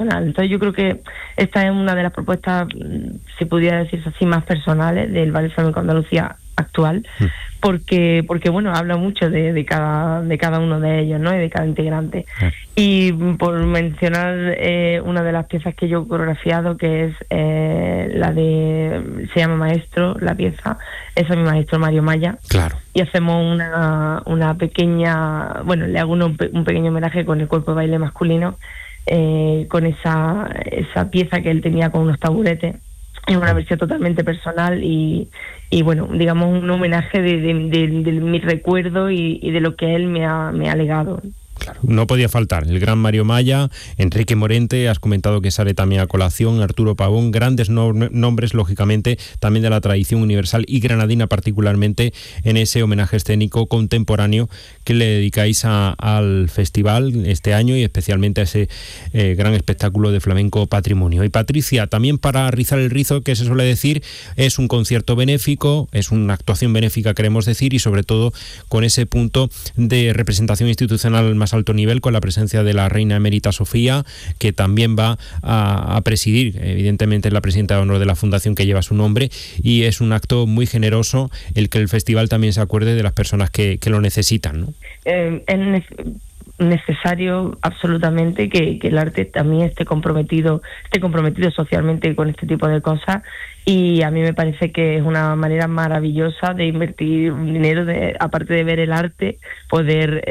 personal. Entonces yo creo que esta es una de las propuestas, si pudiera decirse así, más personales del Ballet Flamenco Andalucía actual, porque bueno, habla mucho de cada uno de ellos, ¿no? Y de cada integrante. Y por mencionar una de las piezas que yo he coreografiado, que es se llama Maestro, la pieza, es a mi maestro Mario Maya. Claro. Y hacemos una pequeña, bueno, le hago un pequeño homenaje con el cuerpo de baile masculino, con esa pieza que él tenía con unos taburetes. Es una versión totalmente personal y bueno, digamos un homenaje de mi recuerdo y de lo que él me ha legado. Claro, no podía faltar el gran Mario Maya, Enrique Morente, has comentado que sale también a colación, Arturo Pavón, grandes nombres, lógicamente, también de la tradición universal y granadina particularmente, en ese homenaje escénico contemporáneo que le dedicáis al festival este año y especialmente a ese gran espectáculo de flamenco Patrimonio. Y Patricia, también para rizar el rizo, que se suele decir, es un concierto benéfico, es una actuación benéfica, queremos decir, y sobre todo con ese punto de representación institucional más alto nivel, con la presencia de la reina emérita Sofía, que también va a presidir, evidentemente es la presidenta de honor de la fundación que lleva su nombre, y es un acto muy generoso el que el festival también se acuerde de las personas que lo necesitan, ¿no? Es necesario absolutamente que el arte también esté comprometido socialmente con este tipo de cosas, y a mí me parece que es una manera maravillosa de invertir un dinero, aparte de ver el arte, poder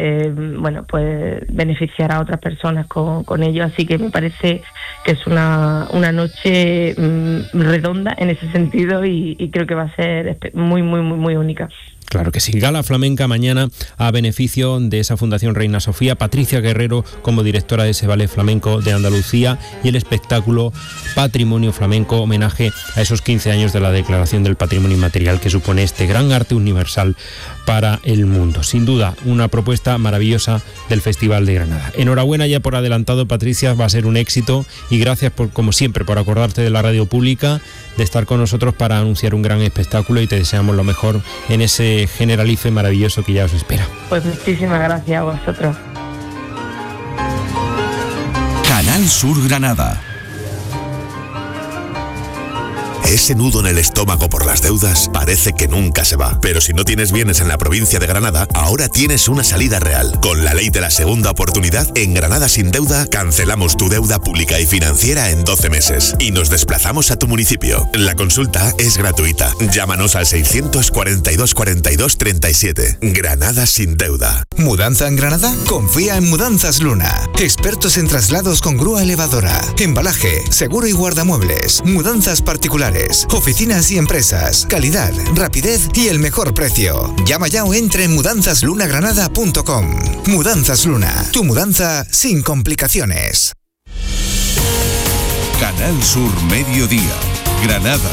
pues beneficiar a otras personas con ello. Así que me parece que es una noche redonda en ese sentido, y creo que va a ser muy muy muy muy única. Claro que sí. Gala flamenca mañana a beneficio de esa Fundación Reina Sofía, Patricia Guerrero como directora de ese Ballet Flamenco de Andalucía, y el espectáculo Patrimonio Flamenco, homenaje a esos 15 años de la Declaración del Patrimonio Inmaterial que supone este gran arte universal para el mundo. Sin duda, una propuesta maravillosa del Festival de Granada. Enhorabuena ya por adelantado, Patricia, va a ser un éxito, y gracias como siempre, por acordarte de la radio pública, de estar con nosotros para anunciar un gran espectáculo, y te deseamos lo mejor en ese Generalife maravilloso que ya os espera. Pues muchísimas gracias a vosotros. Canal Sur Granada. Ese nudo en el estómago por las deudas parece que nunca se va. Pero si no tienes bienes en la provincia de Granada, ahora tienes una salida real. Con la ley de la segunda oportunidad, en Granada Sin Deuda, cancelamos tu deuda pública y financiera en 12 meses. Y nos desplazamos a tu municipio. La consulta es gratuita. Llámanos al 642 42 37. Granada Sin Deuda. ¿Mudanza en Granada? Confía en Mudanzas Luna. Expertos en traslados con grúa elevadora, embalaje, seguro y guardamuebles, mudanzas particulares, oficinas y empresas, calidad, rapidez y el mejor precio. Llama ya o entra en mudanzaslunagranada.com. Mudanzas Luna, tu mudanza sin complicaciones. Canal Sur Mediodía, Granada.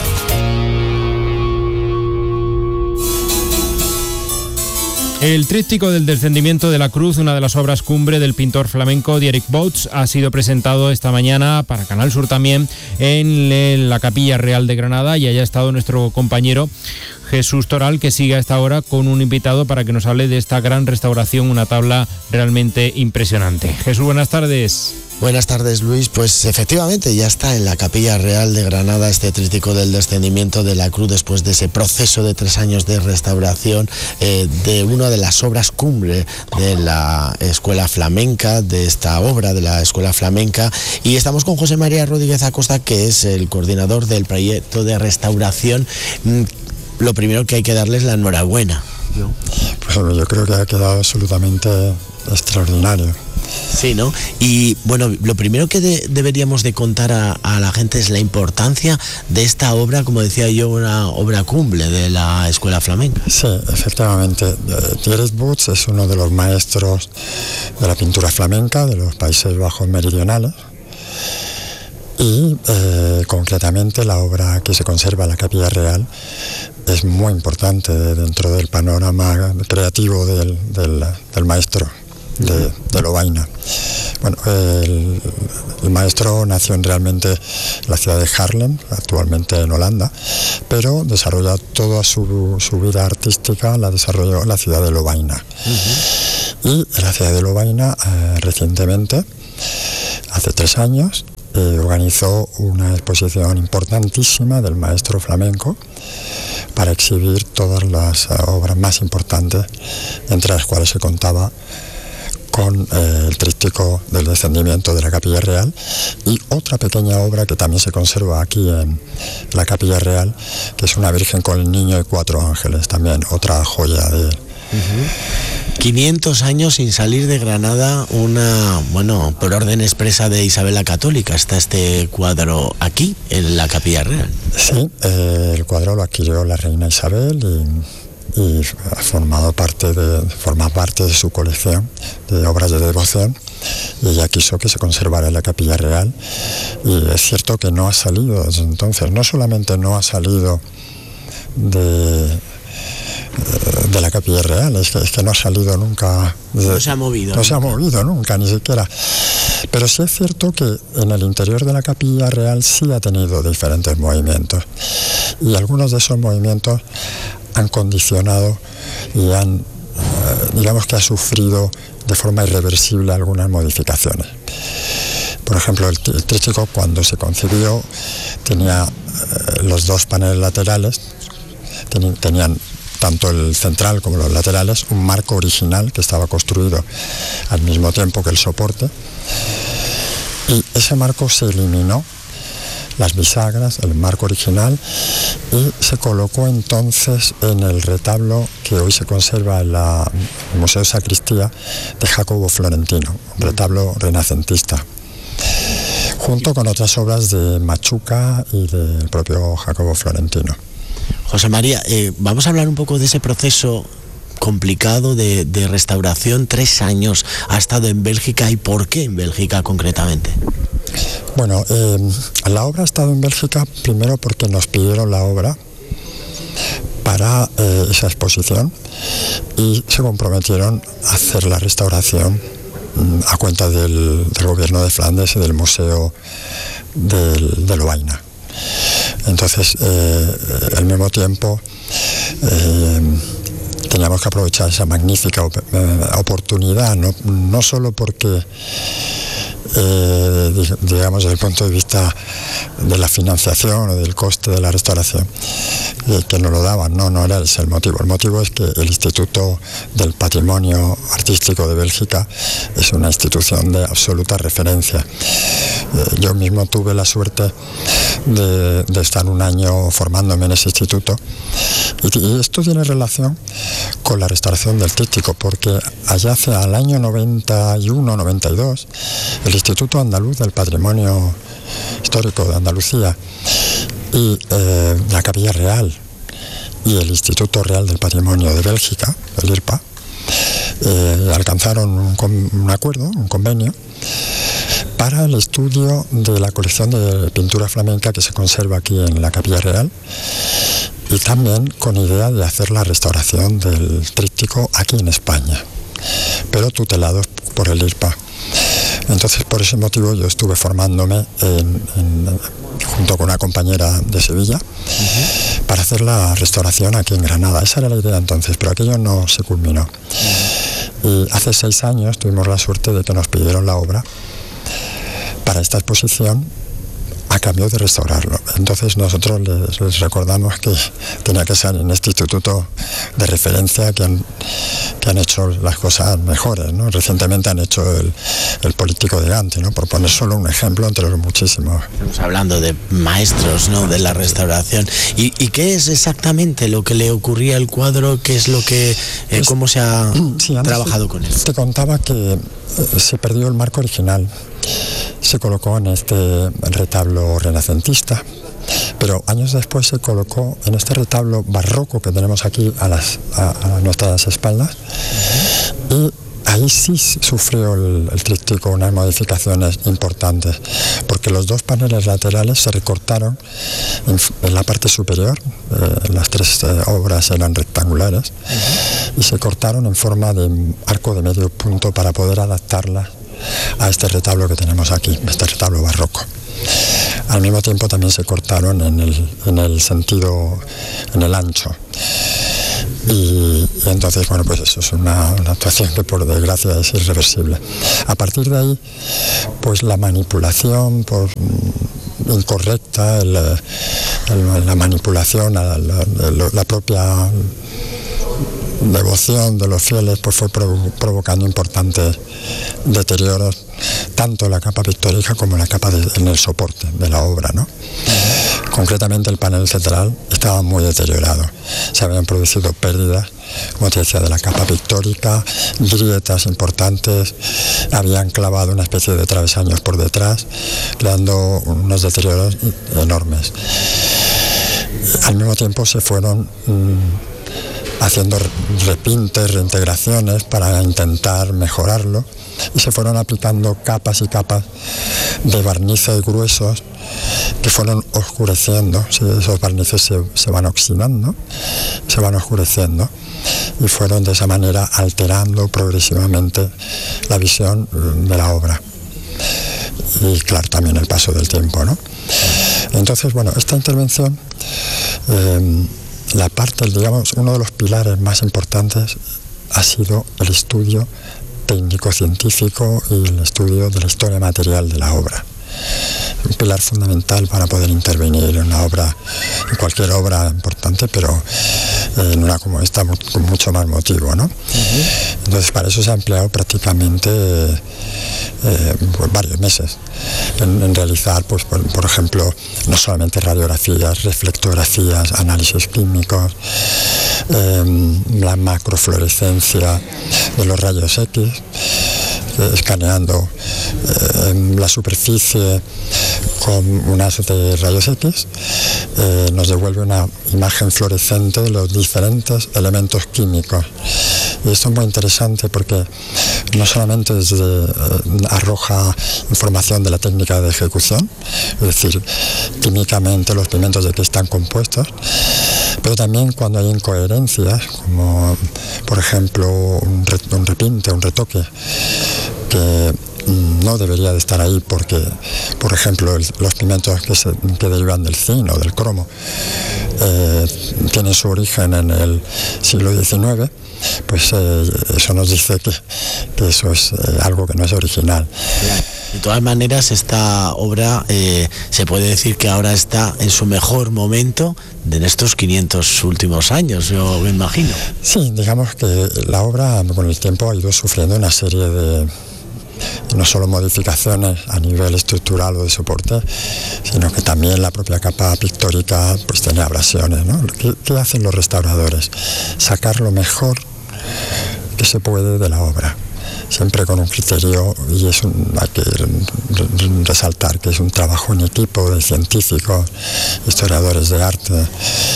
El tríptico del descendimiento de la cruz, una de las obras cumbre del pintor flamenco Dierik Bouts, ha sido presentado esta mañana para Canal Sur también en la Capilla Real de Granada, y allá ha estado nuestro compañero Jesús Toral, que sigue a esta hora con un invitado para que nos hable de esta gran restauración, una tabla realmente impresionante. Jesús, buenas tardes. Buenas tardes, Luis. Pues efectivamente ya está en la Capilla Real de Granada este tríptico del descendimiento de la cruz, después de ese proceso de 3 años de restauración de una de las obras cumbre de la Escuela Flamenca, de esta obra de la Escuela Flamenca. Y estamos con José María Rodríguez Acosta, que es el coordinador del proyecto de restauración. Lo primero que hay que darles la enhorabuena, ¿no? Pues yo creo que ha quedado absolutamente extraordinario. Sí, ¿no? Y bueno, lo primero que deberíamos de contar a la gente es la importancia de esta obra, como decía yo, una obra cumbre de la Escuela Flamenca. Sí, efectivamente. Dierik Bouts es uno de los maestros de la pintura flamenca de los Países Bajos meridionales. Y concretamente la obra que se conserva en la Capilla Real es muy importante dentro del panorama creativo del maestro de Lovaina. Bueno, el maestro nació realmente en la ciudad de Haarlem, actualmente en Holanda, pero desarrolla toda su vida artística, la desarrolló en la ciudad de Lovaina. Y en la ciudad de Lovaina, recientemente, hace 3 años, organizó una exposición importantísima del maestro flamenco para exhibir todas las obras más importantes, entre las cuales se contaba con el tríptico del descendimiento de la Capilla Real y otra pequeña obra que también se conserva aquí en la Capilla Real, que es una Virgen con el Niño y 4 ángeles, también otra joya de él. 500 años sin salir de Granada, por orden expresa de Isabel la Católica, está este cuadro aquí, en la Capilla Real. Sí, el cuadro lo adquirió la reina Isabel y forma parte de su colección de obras de devoción, y ella quiso que se conservara en la Capilla Real, y es cierto que no ha salido desde entonces. No solamente no ha salido de la Capilla Real, es que no ha salido nunca. No se ha movido. No se ha movido nunca, ni siquiera. Pero sí es cierto que en el interior de la Capilla Real sí ha tenido diferentes movimientos, y algunos de esos movimientos han condicionado y digamos que ha sufrido de forma irreversible algunas modificaciones. Por ejemplo, el tríptico, cuando se concibió, tenía los dos paneles laterales, tenían tanto el central como los laterales un marco original que estaba construido al mismo tiempo que el soporte, y ese marco se eliminó, las bisagras, el marco original, y se colocó entonces en el retablo que hoy se conserva en el Museo de Sacristía de Jacobo Florentino, un retablo renacentista, junto con otras obras de Machuca y del propio Jacobo Florentino. José María, vamos a hablar un poco de ese proceso complicado de restauración. 3 años ha estado en Bélgica, ¿y por qué en Bélgica concretamente? Bueno, la obra ha estado en Bélgica primero porque nos pidieron la obra para esa exposición y se comprometieron a hacer la restauración a cuenta del gobierno de Flandes y del Museo de Lovaina. Entonces, al mismo tiempo, teníamos que aprovechar esa magnífica oportunidad, no solo porque, digamos, desde el punto de vista de la financiación o del coste de la restauración, que nos lo daban, no era ese el motivo. El motivo es que el Instituto del Patrimonio Artístico de Bélgica es una institución de absoluta referencia. Yo mismo tuve la suerte de estar un año formándome en ese instituto, y esto tiene relación con la restauración del tríptico, porque allá hacia el año 91-92 el Instituto Andaluz del Patrimonio Histórico de Andalucía y la Capilla Real y el Instituto Real del Patrimonio de Bélgica, el IRPA, alcanzaron un acuerdo, un convenio, para el estudio de la colección de pintura flamenca que se conserva aquí en la Capilla Real, y también con idea de hacer la restauración del tríptico aquí en España, pero tutelados por el IRPA. Entonces, por ese motivo yo estuve formándome junto con una compañera de Sevilla para hacer la restauración aquí en Granada. Esa era la idea entonces, pero aquello no se culminó. Y hace 6 años tuvimos la suerte de que nos pidieron la obra para esta exposición a cambio de restaurarlo. Entonces nosotros les recordamos que tenía que ser en este instituto de referencia que han hecho las cosas mejores, ¿no? Recientemente han hecho el Político de Gante, ¿no? Por poner solo un ejemplo entre los muchísimos. Estamos hablando de maestros, ¿no?, de la restauración. ¿Y qué es exactamente lo que le ocurría al cuadro? ¿Qué es lo que cómo se ha trabajado con él? Te contaba que se perdió el marco original. Se colocó en este retablo renacentista, pero años después se colocó en este retablo barroco que tenemos aquí a nuestras espaldas, y ahí sí sufrió el tríptico unas modificaciones importantes, porque los 2 paneles laterales se recortaron en la parte superior, las 3 obras eran rectangulares, y se cortaron en forma de arco de medio punto para poder adaptarlas a este retablo que tenemos aquí, este retablo barroco. Al mismo tiempo también se cortaron en el sentido, en el ancho. Y entonces, bueno, pues eso es una actuación que por desgracia es irreversible. A partir de ahí, pues la manipulación incorrecta, la manipulación, la propia devoción de los fieles, pues fue provocando importantes deterioros, tanto en la capa pictórica como en la capa en el soporte de la obra, ¿no? Concretamente el panel central estaba muy deteriorado, se habían producido pérdidas, como te decía, de la capa pictórica, grietas importantes, habían clavado una especie de travesaños por detrás, creando unos deterioros enormes. Al mismo tiempo se fueron haciendo repintes, reintegraciones para intentar mejorarlo, y se fueron aplicando capas y capas de barnices gruesos que fueron oscureciendo. Esos barnices se van oxidando, se van oscureciendo, y fueron de esa manera alterando progresivamente la visión de la obra. Y claro, también el paso del tiempo, ¿no? Entonces, bueno, esta intervención, la parte, digamos, uno de los pilares más importantes ha sido el estudio técnico-científico y el estudio de la historia material de la obra. Un pilar fundamental para poder intervenir en una obra, en cualquier obra importante, pero en una como esta con mucho más motivo, ¿no? Entonces, para eso se ha empleado prácticamente varios meses en realizar, pues, por ejemplo, no solamente radiografías, reflectografías, análisis químicos, la macrofluorescencia de los rayos X, escaneando la superficie con un haz de rayos X, nos devuelve una imagen fluorescente de los diferentes elementos químicos. Y esto es muy interesante porque no solamente arroja información de la técnica de ejecución, es decir, químicamente los pigmentos de qué están compuestos, pero también cuando hay incoherencias, como por ejemplo un repinte, un retoque, que no debería de estar ahí porque, por ejemplo, los pigmentos que derivan del zinc o del cromo tienen su origen en el siglo XIX, pues eso nos dice que eso es algo que no es original. De todas maneras, esta obra se puede decir que ahora está en su mejor momento en estos 500 últimos años, yo me imagino. Sí, digamos que la obra con el tiempo ha ido sufriendo una serie de no solo modificaciones a nivel estructural o de soporte, sino que también la propia capa pictórica pues tiene abrasiones, ¿no? ¿Qué hacen los restauradores? Sacar lo mejor que se puede de la obra, siempre con un criterio, y hay que resaltar que es un trabajo en equipo de científicos, historiadores de arte,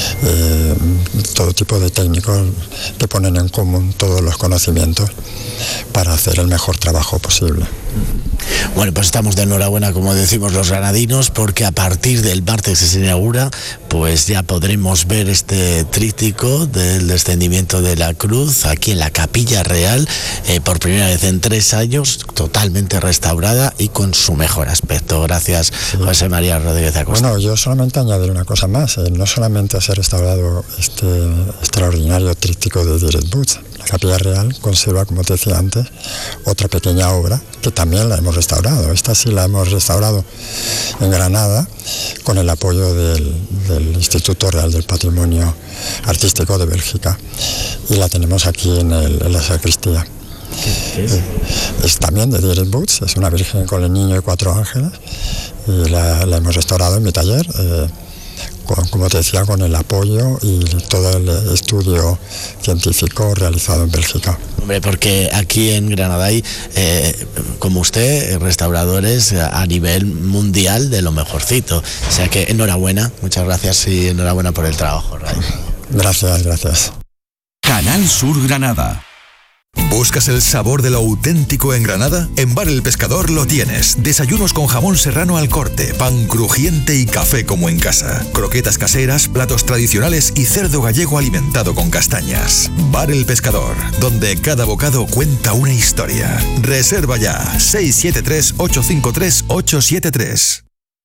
todo tipo de técnicos que ponen en común todos los conocimientos para hacer el mejor trabajo posible. Bueno, pues estamos de enhorabuena, como decimos los granadinos, porque a partir del martes que se inaugura, pues ya podremos ver este tríptico del descendimiento de la cruz aquí en la Capilla Real, por primera vez en 3 años, totalmente restaurada y con su mejor aspecto. Gracias, sí. José María Rodríguez Acosta. Bueno, yo solamente añadiré una cosa más, no solamente se ha restaurado este extraordinario tríptico de Direct Boots. La Capilla Real conserva, como te decía antes, otra pequeña obra que también la hemos restaurado. Esta sí la hemos restaurado en Granada con el apoyo del Instituto Real del Patrimonio Artístico de Bélgica, y la tenemos aquí en la sacristía. Es también de Direct Boots, es una virgen con el niño y 4 ángeles, y la hemos restaurado en mi taller, como te decía, con el apoyo y todo el estudio científico realizado en Bélgica. Hombre, porque aquí en Granada hay, como usted, restauradores a nivel mundial de lo mejorcito. O sea que enhorabuena, muchas gracias y enhorabuena por el trabajo, Ray. Gracias. Canal Sur Granada. ¿Buscas el sabor de lo auténtico en Granada? En Bar El Pescador lo tienes. Desayunos con jamón serrano al corte, pan crujiente y café como en casa. Croquetas caseras, platos tradicionales y cerdo gallego alimentado con castañas. Bar El Pescador, donde cada bocado cuenta una historia. Reserva ya, 673-853-873.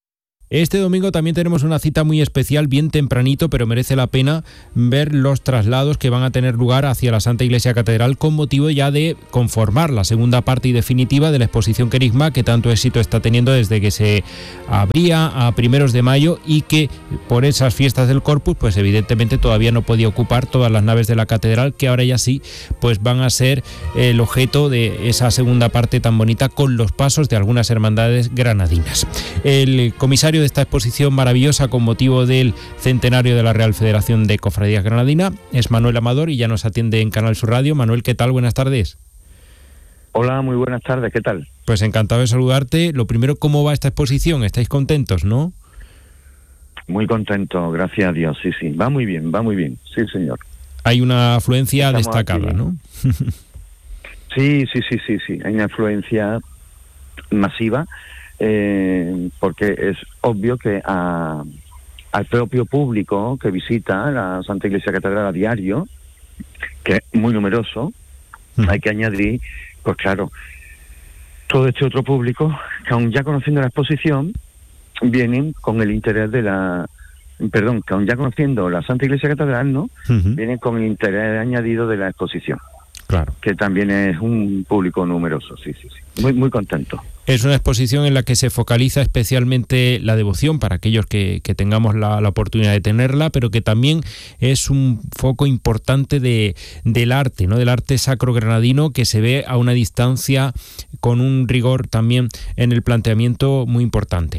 Este domingo también tenemos una cita muy especial, bien tempranito, pero merece la pena ver los traslados que van a tener lugar hacia la Santa Iglesia Catedral con motivo ya de conformar la segunda parte y definitiva de la exposición Querigma, que tanto éxito está teniendo desde que se abría a primeros de mayo y que por esas fiestas del Corpus, pues evidentemente todavía no podía ocupar todas las naves de la catedral, que ahora ya sí, pues van a ser el objeto de esa segunda parte tan bonita con los pasos de algunas hermandades granadinas. El comisario de esta exposición maravillosa con motivo del centenario de la Real Federación de Cofradías Granadina es Manuel Amador y ya nos atiende en Canal Sur Radio. Manuel, ¿qué tal? Buenas tardes. Hola, muy buenas tardes, ¿qué tal? Pues encantado de saludarte. Lo primero, ¿cómo va esta exposición? ¿Estáis contentos, no? Muy contento, gracias a Dios, sí, va muy bien, sí señor. Hay una afluencia destacada, aquí, ¿no? Sí, hay una afluencia masiva. Porque es obvio que al propio público que visita la Santa Iglesia Catedral a diario, que es muy numeroso, hay que añadir, pues claro, todo este otro público que aún ya conociendo la exposición vienen con el interés de que aún ya conociendo la Santa Iglesia Catedral, ¿no? Vienen con el interés añadido de la exposición. Claro. Que también es un público numeroso, sí. Muy contento. Es una exposición en la que se focaliza especialmente la devoción para aquellos que tengamos la oportunidad de tenerla, pero que también es un foco importante del arte, ¿no? Del arte sacro granadino, que se ve a una distancia con un rigor también en el planteamiento muy importante.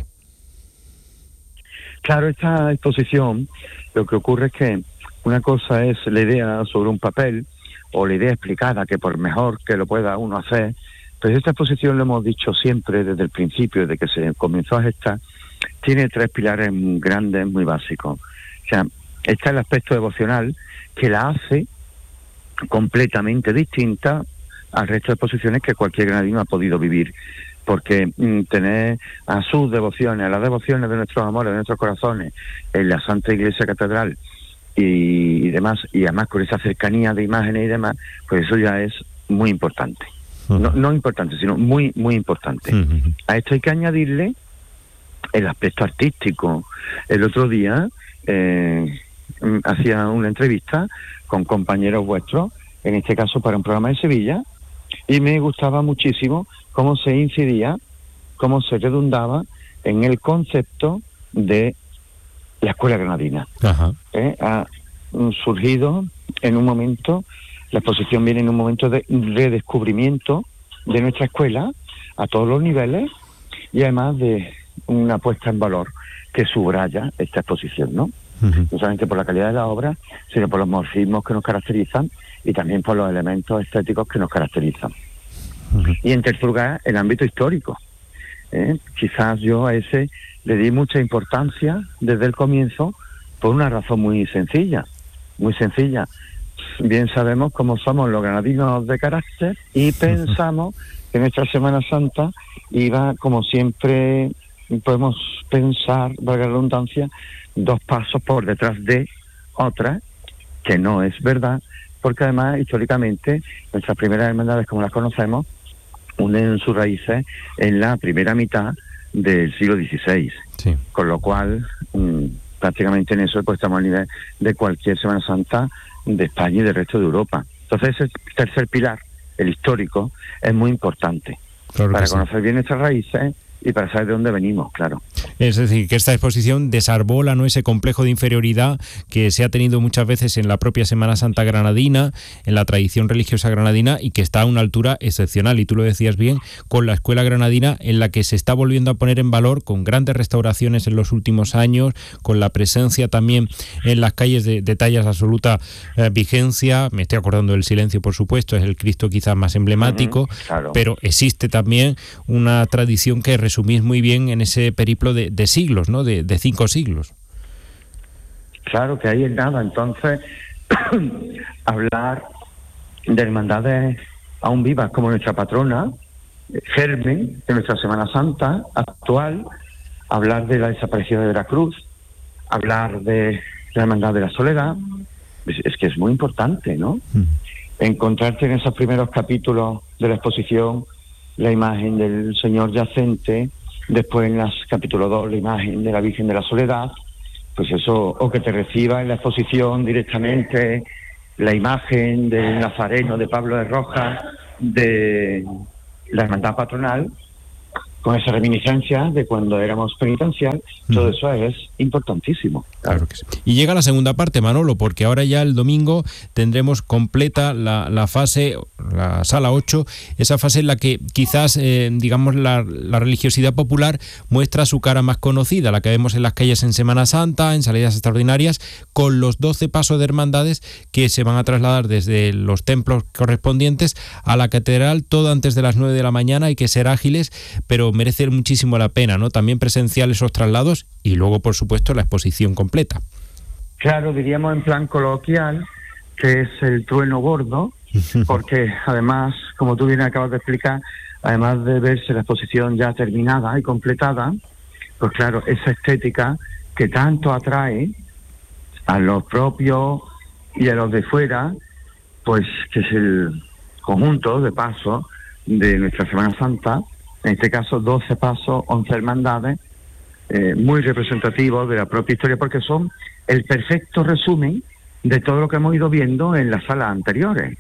Claro, esta exposición, lo que ocurre es que una cosa es la idea sobre un papel, o la idea explicada, que por mejor que lo pueda uno hacer, pues esta exposición, lo hemos dicho siempre desde el principio, desde que se comenzó a gestar, tiene 3 pilares muy grandes, muy básicos. O sea, está el aspecto devocional, que la hace completamente distinta al resto de exposiciones que cualquier granadino ha podido vivir, porque tener a sus devociones, a las devociones de nuestros amores, de nuestros corazones, en la Santa Iglesia Catedral, y demás, y además con esa cercanía de imágenes y demás, pues eso ya es muy importante. No importante, sino muy, muy importante. A esto hay que añadirle el aspecto artístico. El otro día hacía una entrevista con compañeros vuestros, en este caso para un programa de Sevilla, y me gustaba muchísimo cómo se incidía, cómo se redundaba en el concepto de la escuela granadina. Ha surgido en un momento, la exposición viene en un momento de redescubrimiento de nuestra escuela a todos los niveles, y además de una puesta en valor que subraya esta exposición, ¿no? No solamente por la calidad de la obra, sino por los morfismos que nos caracterizan y también por los elementos estéticos que nos caracterizan. Y en tercer lugar, el ámbito histórico. Quizás yo a ese le di mucha importancia desde el comienzo por una razón muy sencilla. Bien sabemos cómo somos los granadinos de carácter y pensamos que nuestra Semana Santa iba, como siempre podemos pensar, valga la redundancia, 2 pasos por detrás de otra, que no es verdad, porque además históricamente nuestras primeras hermandades, como las conocemos, unen sus raíces en la primera mitad del siglo XVI, con lo cual prácticamente en eso pues estamos a nivel de cualquier Semana Santa de España y del resto de Europa. Entonces ese tercer pilar, el histórico, es muy importante, claro, para conocer bien nuestras raíces y para saber de dónde venimos, claro. Es decir, que esta exposición desarbola, ¿no?, ese complejo de inferioridad que se ha tenido muchas veces en la propia Semana Santa granadina, en la tradición religiosa granadina, y que está a una altura excepcional, y tú lo decías bien, con la escuela granadina, en la que se está volviendo a poner en valor con grandes restauraciones en los últimos años, con la presencia también en las calles de tallas absoluta vigencia. Me estoy acordando del Silencio, por supuesto, es el Cristo quizás más emblemático, claro, pero existe también una tradición que resumís muy bien en ese periplo de siglos, ¿no? De 5 siglos. Claro, que ahí es nada. Entonces, hablar de hermandades aún vivas como nuestra patrona, germen de nuestra Semana Santa actual, hablar de la desaparición de Veracruz, hablar de la Hermandad de la Soledad, es que es muy importante, ¿no? Encontrarte en esos primeros capítulos de la exposición la imagen del Señor yacente después en las capítulo 2 la imagen de la Virgen de la Soledad, pues eso, o que te reciba en la exposición directamente la imagen del Nazareno de Pablo de Rojas de la Hermandad Patronal, con esa reminiscencia de cuando éramos penitencial, todo eso es importantísimo. Claro que sí. Y llega la segunda parte, Manolo, porque ahora ya el domingo tendremos completa la fase, la sala 8, esa fase en la que quizás, digamos, la religiosidad popular muestra su cara más conocida, la que vemos en las calles en Semana Santa, en salidas extraordinarias, con los 12 pasos de hermandades que se van a trasladar desde los templos correspondientes a la catedral, todo antes de las 9 de la mañana. Hay que ser ágiles, pero merece muchísimo la pena, ¿no? También presenciar esos traslados y luego, por supuesto, la exposición completa. Claro, diríamos en plan coloquial que es el trueno gordo, porque además, como tú bien acabas de explicar, además de verse la exposición ya terminada y completada, pues claro, esa estética que tanto atrae a los propios y a los de fuera, pues que es el conjunto de pasos de nuestra Semana Santa, en este caso 12 pasos, 11 hermandades, muy representativos de la propia historia, porque son el perfecto resumen de todo lo que hemos ido viendo en las salas anteriores.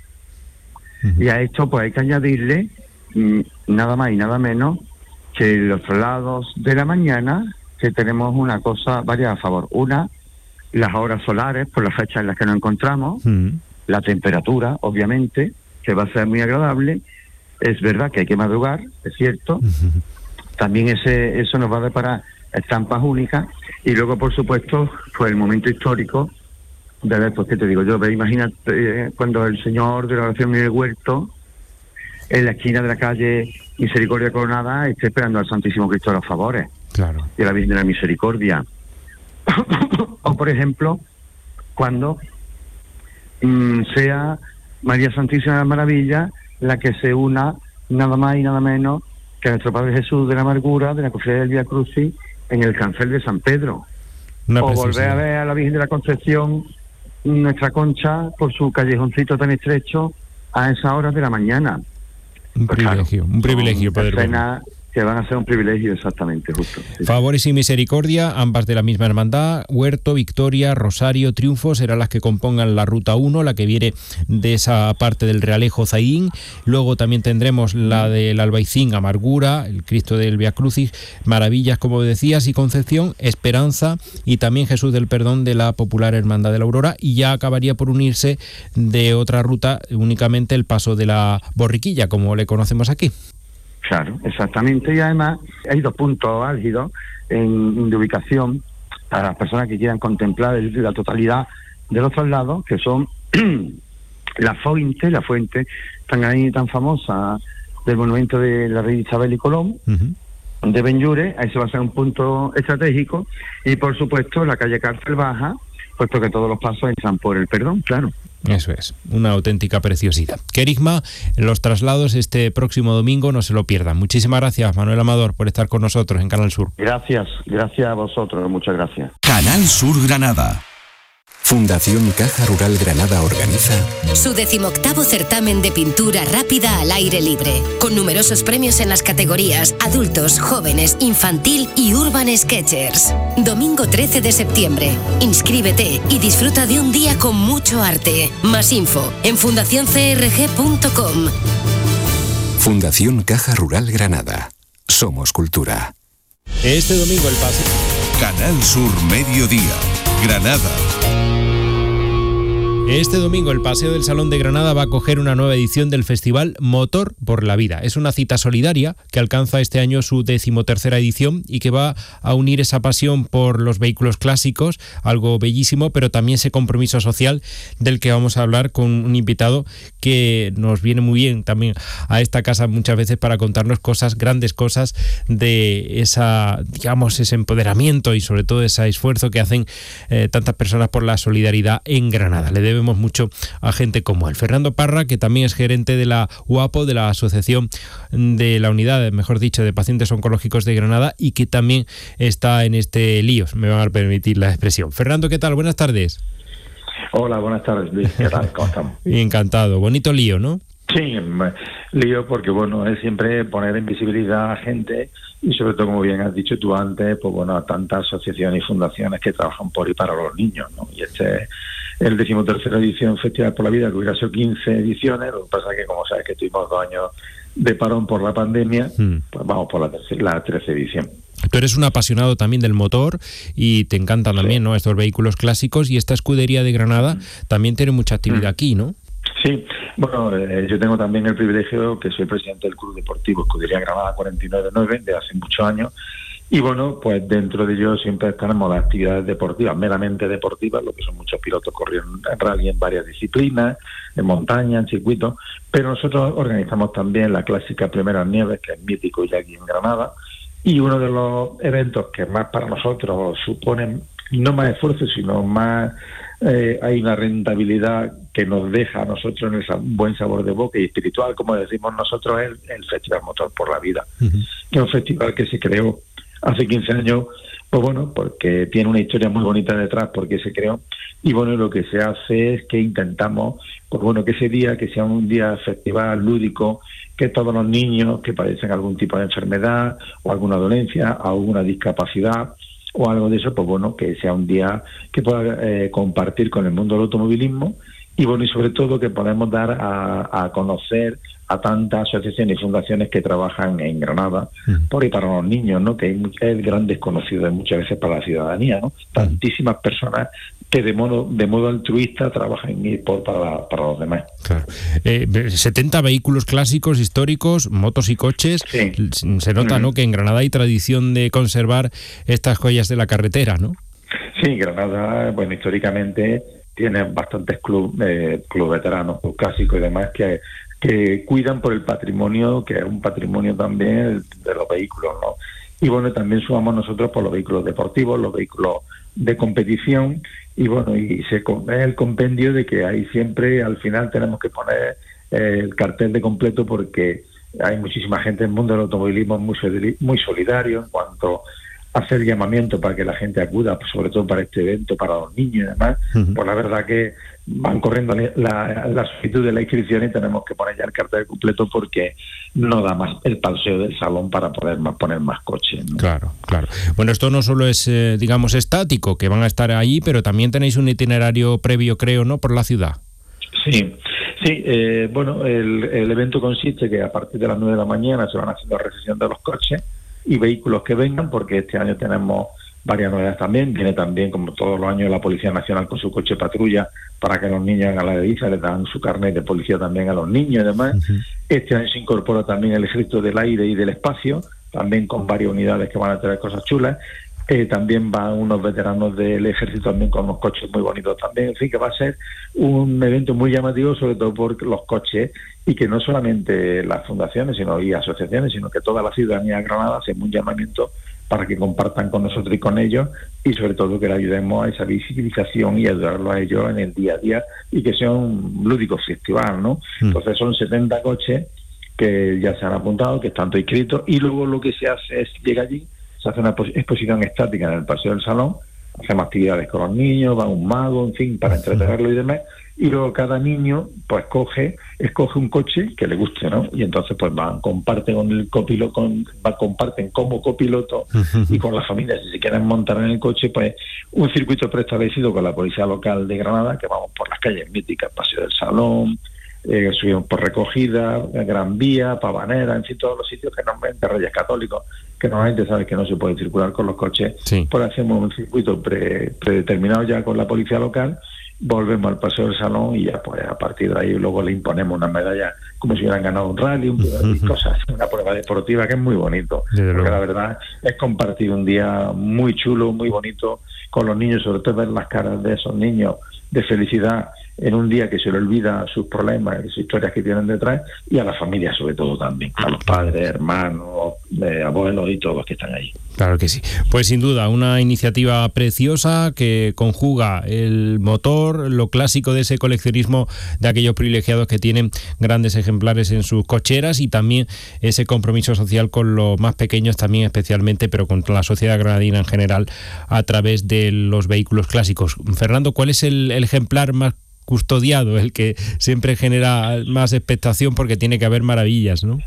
Y a esto pues hay que añadirle nada más y nada menos que los traslados de la mañana, que tenemos una cosa, varias a favor. Una, las horas solares, por las fechas en las que nos encontramos, la temperatura, obviamente, que va a ser muy agradable. Es verdad que hay que madrugar, es cierto. También eso nos va a deparar estampas únicas. Y luego, por supuesto, pues el momento histórico de ver, pues qué te digo yo, imagínate cuando el Señor de la Oración en el Huerto, en la esquina de la calle Misericordia Coronada, esté esperando al Santísimo Cristo de los Favores. Claro. Y a la Virgen de la Misericordia. O, por ejemplo, cuando sea María Santísima de las Maravillas la que se una nada más y nada menos que a nuestro Padre Jesús de la Amargura, de la Cofradía del Vía Crucis, en el cancel de San Pedro. O volver a ver a la Virgen de la Concepción, nuestra Concha, por su callejoncito tan estrecho, a esa hora de la mañana. Un privilegio, claro, un privilegio poder verlo. Que van a ser un privilegio, exactamente, justo. Sí. Favores y Misericordia, ambas de la misma hermandad, Huerto, Victoria, Rosario, Triunfo, serán las que compongan la Ruta 1, la que viene de esa parte del Realejo Zaidín. Luego también tendremos la del Albaicín, Amargura, el Cristo del Vía Crucis, Maravillas, como decías, y Concepción, Esperanza, y también Jesús del Perdón de la popular Hermandad de la Aurora, y ya acabaría por unirse de otra ruta únicamente el paso de la Borriquilla, como le conocemos aquí. Claro, exactamente, y además hay 2 puntos álgidos de ubicación para las personas que quieran contemplar la totalidad de los traslados, que son la fuente tan ahí tan famosa del monumento de la reina Isabel y Colón, de Benlluरे, ahí se va a ser un punto estratégico, y por supuesto la calle Cárcel Baja, puesto que todos los pasos entran por el Perdón, claro. Eso es, una auténtica preciosidad. Querigma, los traslados este próximo domingo, no se lo pierdan. Muchísimas gracias, Manuel Amador, por estar con nosotros en Canal Sur. Gracias a vosotros, muchas gracias. Canal Sur Granada. Fundación Caja Rural Granada organiza su 18º certamen de pintura rápida al aire libre, con numerosos premios en las categorías adultos, jóvenes, infantil y urban sketchers. Domingo 13 de septiembre. Inscríbete y disfruta de un día con mucho arte. Más info en fundacioncrg.com. Fundación Caja Rural Granada. Somos cultura. Este domingo el pase. Canal Sur Mediodía, Granada. Este domingo el Paseo del Salón de Granada va a acoger una nueva edición del Festival Motor por la Vida. Es una cita solidaria que alcanza este año su 13ª edición y que va a unir esa pasión por los vehículos clásicos, algo bellísimo, pero también ese compromiso social del que vamos a hablar con un invitado que nos viene muy bien también a esta casa muchas veces para contarnos cosas, grandes cosas de esa, digamos, ese empoderamiento y sobre todo ese esfuerzo que hacen tantas personas por la solidaridad en Granada. Le debemos mucho a gente como él. Fernando Parra, que también es gerente de la UAPO, de la Asociación de la Unidad, mejor dicho, de Pacientes Oncológicos de Granada, y que también está en este lío, me van a permitir la expresión. Fernando, ¿qué tal? Buenas tardes. Hola, buenas tardes, Luis. ¿Qué tal? ¿Cómo estamos? Encantado. Bonito lío, ¿no? Sí, lío porque, bueno, es siempre poner en visibilidad a gente y sobre todo, como bien has dicho tú antes, pues bueno, a tantas asociaciones y fundaciones que trabajan por y para los niños, ¿no? Y este es el 13ª edición Festival por la Vida, que hubiera sido 15 ediciones, lo que pasa es que, como sabes, que tuvimos 2 años de parón por la pandemia, pues vamos por la 13ª edición. Tú eres un apasionado también del motor y te encantan también, ¿no?, estos vehículos clásicos, y esta escudería de Granada también tiene mucha actividad aquí, ¿no? Sí, bueno, yo tengo también el privilegio que soy presidente del Club Deportivo Escudería Granada 499 de hace muchos años, y bueno, pues dentro de ello siempre tenemos las actividades deportivas, meramente deportivas, lo que son muchos pilotos corriendo en rally en varias disciplinas, en montaña, en circuitos, pero nosotros organizamos también la clásica Primeras Nieves, que es mítico ya aquí en Granada, y uno de los eventos que más para nosotros suponen no más esfuerzo, sino más hay una rentabilidad que nos deja a nosotros en un buen sabor de boca y espiritual, como decimos nosotros, es el Festival Motor por la Vida, que es un festival que se creó hace 15 años, pues bueno, porque tiene una historia muy bonita detrás, porque se creó, y bueno, lo que se hace es que intentamos, pues bueno, que ese día, que sea un día festival lúdico, que todos los niños que padecen algún tipo de enfermedad o alguna dolencia, alguna discapacidad o algo de eso, pues bueno, que sea un día que pueda compartir con el mundo del automovilismo, y bueno, y sobre todo que podamos dar a conocer a tantas asociaciones y fundaciones que trabajan en Granada por y para los niños, ¿no? Que es gran desconocido muchas veces para la ciudadanía, ¿no? Tantísimas personas que de modo altruista trabajan para los demás. Claro. 70 vehículos clásicos, históricos, motos y coches. Sí. Se nota, ¿no?, que en Granada hay tradición de conservar estas joyas de la carretera, ¿no? Sí, Granada, bueno, históricamente tiene bastantes club veteranos, club clásicos y demás que cuidan por el patrimonio, que es un patrimonio también de los vehículos, ¿no? Y bueno, también sumamos nosotros por los vehículos deportivos, los vehículos de competición, y bueno, y es el compendio de que ahí siempre al final tenemos que poner el cartel de completo, porque hay muchísima gente en el mundo del automovilismo muy solidario en cuanto a hacer llamamiento para que la gente acuda, pues sobre todo para este evento, para los niños y demás. Pues la verdad que van corriendo la solicitud de la inscripción y tenemos que poner ya el cartel completo, porque no da más el paseo del salón para poder poner más coches, ¿no? Claro, claro. Bueno, esto no solo es, digamos, estático, que van a estar ahí, pero también tenéis un itinerario previo, creo, ¿no?, por la ciudad. Sí, bueno, el evento consiste que a partir de las 9 de la mañana se van haciendo recepción de los coches y vehículos que vengan, porque este año tenemos varias novedades también. Viene también, como todos los años, la Policía Nacional con su coche patrulla para que los niños hagan la divisa, les dan su carnet de policía también a los niños y demás. Este año se incorpora también el Ejército del Aire y del Espacio, también con varias unidades que van a traer cosas chulas. También van unos veteranos del ejército también con unos coches muy bonitos también. En fin, que va a ser un evento muy llamativo, sobre todo por los coches, y que no solamente las fundaciones y asociaciones, sino que toda la ciudadanía de Granada hace un llamamiento para que compartan con nosotros y con ellos, y sobre todo que le ayudemos a esa visibilización y ayudarlos a ellos en el día a día, y que sea un lúdico festival, ¿no? Entonces son 70 coches que ya se han apuntado, que están todos inscritos, y luego lo que se hace es, llega allí, se hace una exposición estática en el Paseo del Salón, hacemos actividades con los niños, va un mago, en fin, para entretenerlo y demás, y luego cada niño pues escoge un coche que le guste, ¿no? Y entonces pues comparten con el copiloto, comparten como copiloto y con la familia, si se quieren montar en el coche, pues un circuito preestablecido con la policía local de Granada, que vamos por las calles míticas, Paseo del Salón, subimos por Recogida, Gran Vía, Pavanera, en fin, todos los sitios que normalmente Reyes Católicos, que normalmente sabes que no se puede circular con los coches, pues hacemos un circuito predeterminado ya con la policía local, volvemos al Paseo del Salón y ya pues a partir de ahí luego le imponemos una medalla como si hubieran ganado un rally, y cosas, una prueba deportiva que es muy bonito, porque la verdad es compartir un día muy chulo, muy bonito con los niños, sobre todo ver las caras de esos niños de felicidad en un día que se le olvida sus problemas y sus historias que tienen detrás, y a la familia sobre todo también, a los padres, hermanos, abuelos y todos que están ahí. Claro que sí. Pues sin duda, una iniciativa preciosa que conjuga el motor, lo clásico de ese coleccionismo de aquellos privilegiados que tienen grandes ejemplares en sus cocheras, y también ese compromiso social con los más pequeños también especialmente, pero con la sociedad granadina en general a través de los vehículos clásicos. Fernando, ¿cuál es el ejemplar más custodiado, el que siempre genera más expectación porque tiene que haber maravillas, ¿no?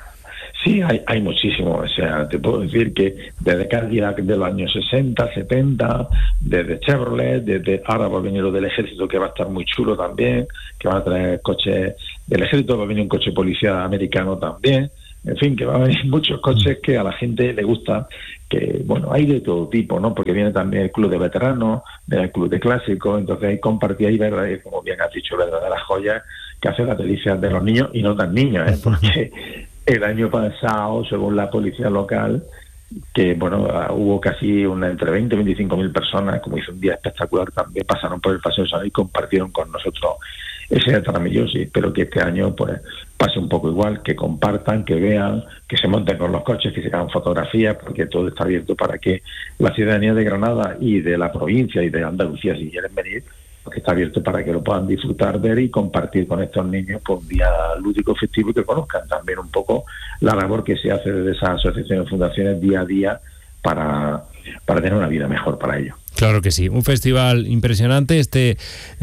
Sí, hay muchísimo. O sea, te puedo decir que desde Cadillac de los años 60, 70, desde Chevrolet, desde ahora va a venir lo del ejército, que va a estar muy chulo también, que van a traer coches del ejército, va a venir un coche policía americano también. En fin, que va a venir muchos coches que a la gente le gusta, que bueno, hay de todo tipo, ¿no? Porque viene también el club de veteranos, viene el club de clásicos, entonces hay compartir ahí, ¿verdad? Como bien has dicho, verdaderas joyas que hacen las delicias de los niños y no tan niños, ¿eh? Porque el año pasado, según la policía local, que bueno, hubo casi entre 20 y 25 mil personas, como hizo un día espectacular también, pasaron por el Paseo de San y compartieron con nosotros ese día maravilloso. Y espero que este año pues pase un poco igual, que compartan, que vean, que se monten con los coches, que se hagan fotografías, porque todo está abierto para que la ciudadanía de Granada y de la provincia y de Andalucía, si quieren venir, porque está abierto para que lo puedan disfrutar, ver y compartir con estos niños por un día lúdico festivo, y que conozcan también un poco la labor que se hace desde esas asociaciones y fundaciones día a día para tener una vida mejor para ellos. Claro que sí, un festival impresionante, este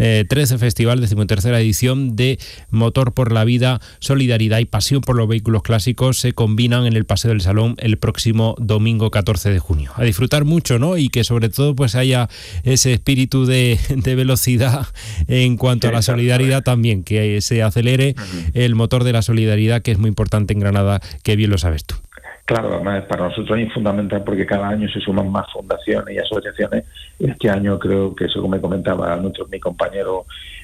13 Festival, 13ª edición de Motor por la Vida, Solidaridad y Pasión por los Vehículos Clásicos se combinan en el Paseo del Salón el próximo domingo 14 de junio. A disfrutar mucho, ¿no? Y que sobre todo pues haya ese espíritu de velocidad en cuanto a la solidaridad también, que se acelere el motor de la solidaridad, que es muy importante en Granada, que bien lo sabes tú. Claro, además para nosotros es fundamental porque cada año se suman más fundaciones y asociaciones. Este año creo que, eso me comentaba mi compañero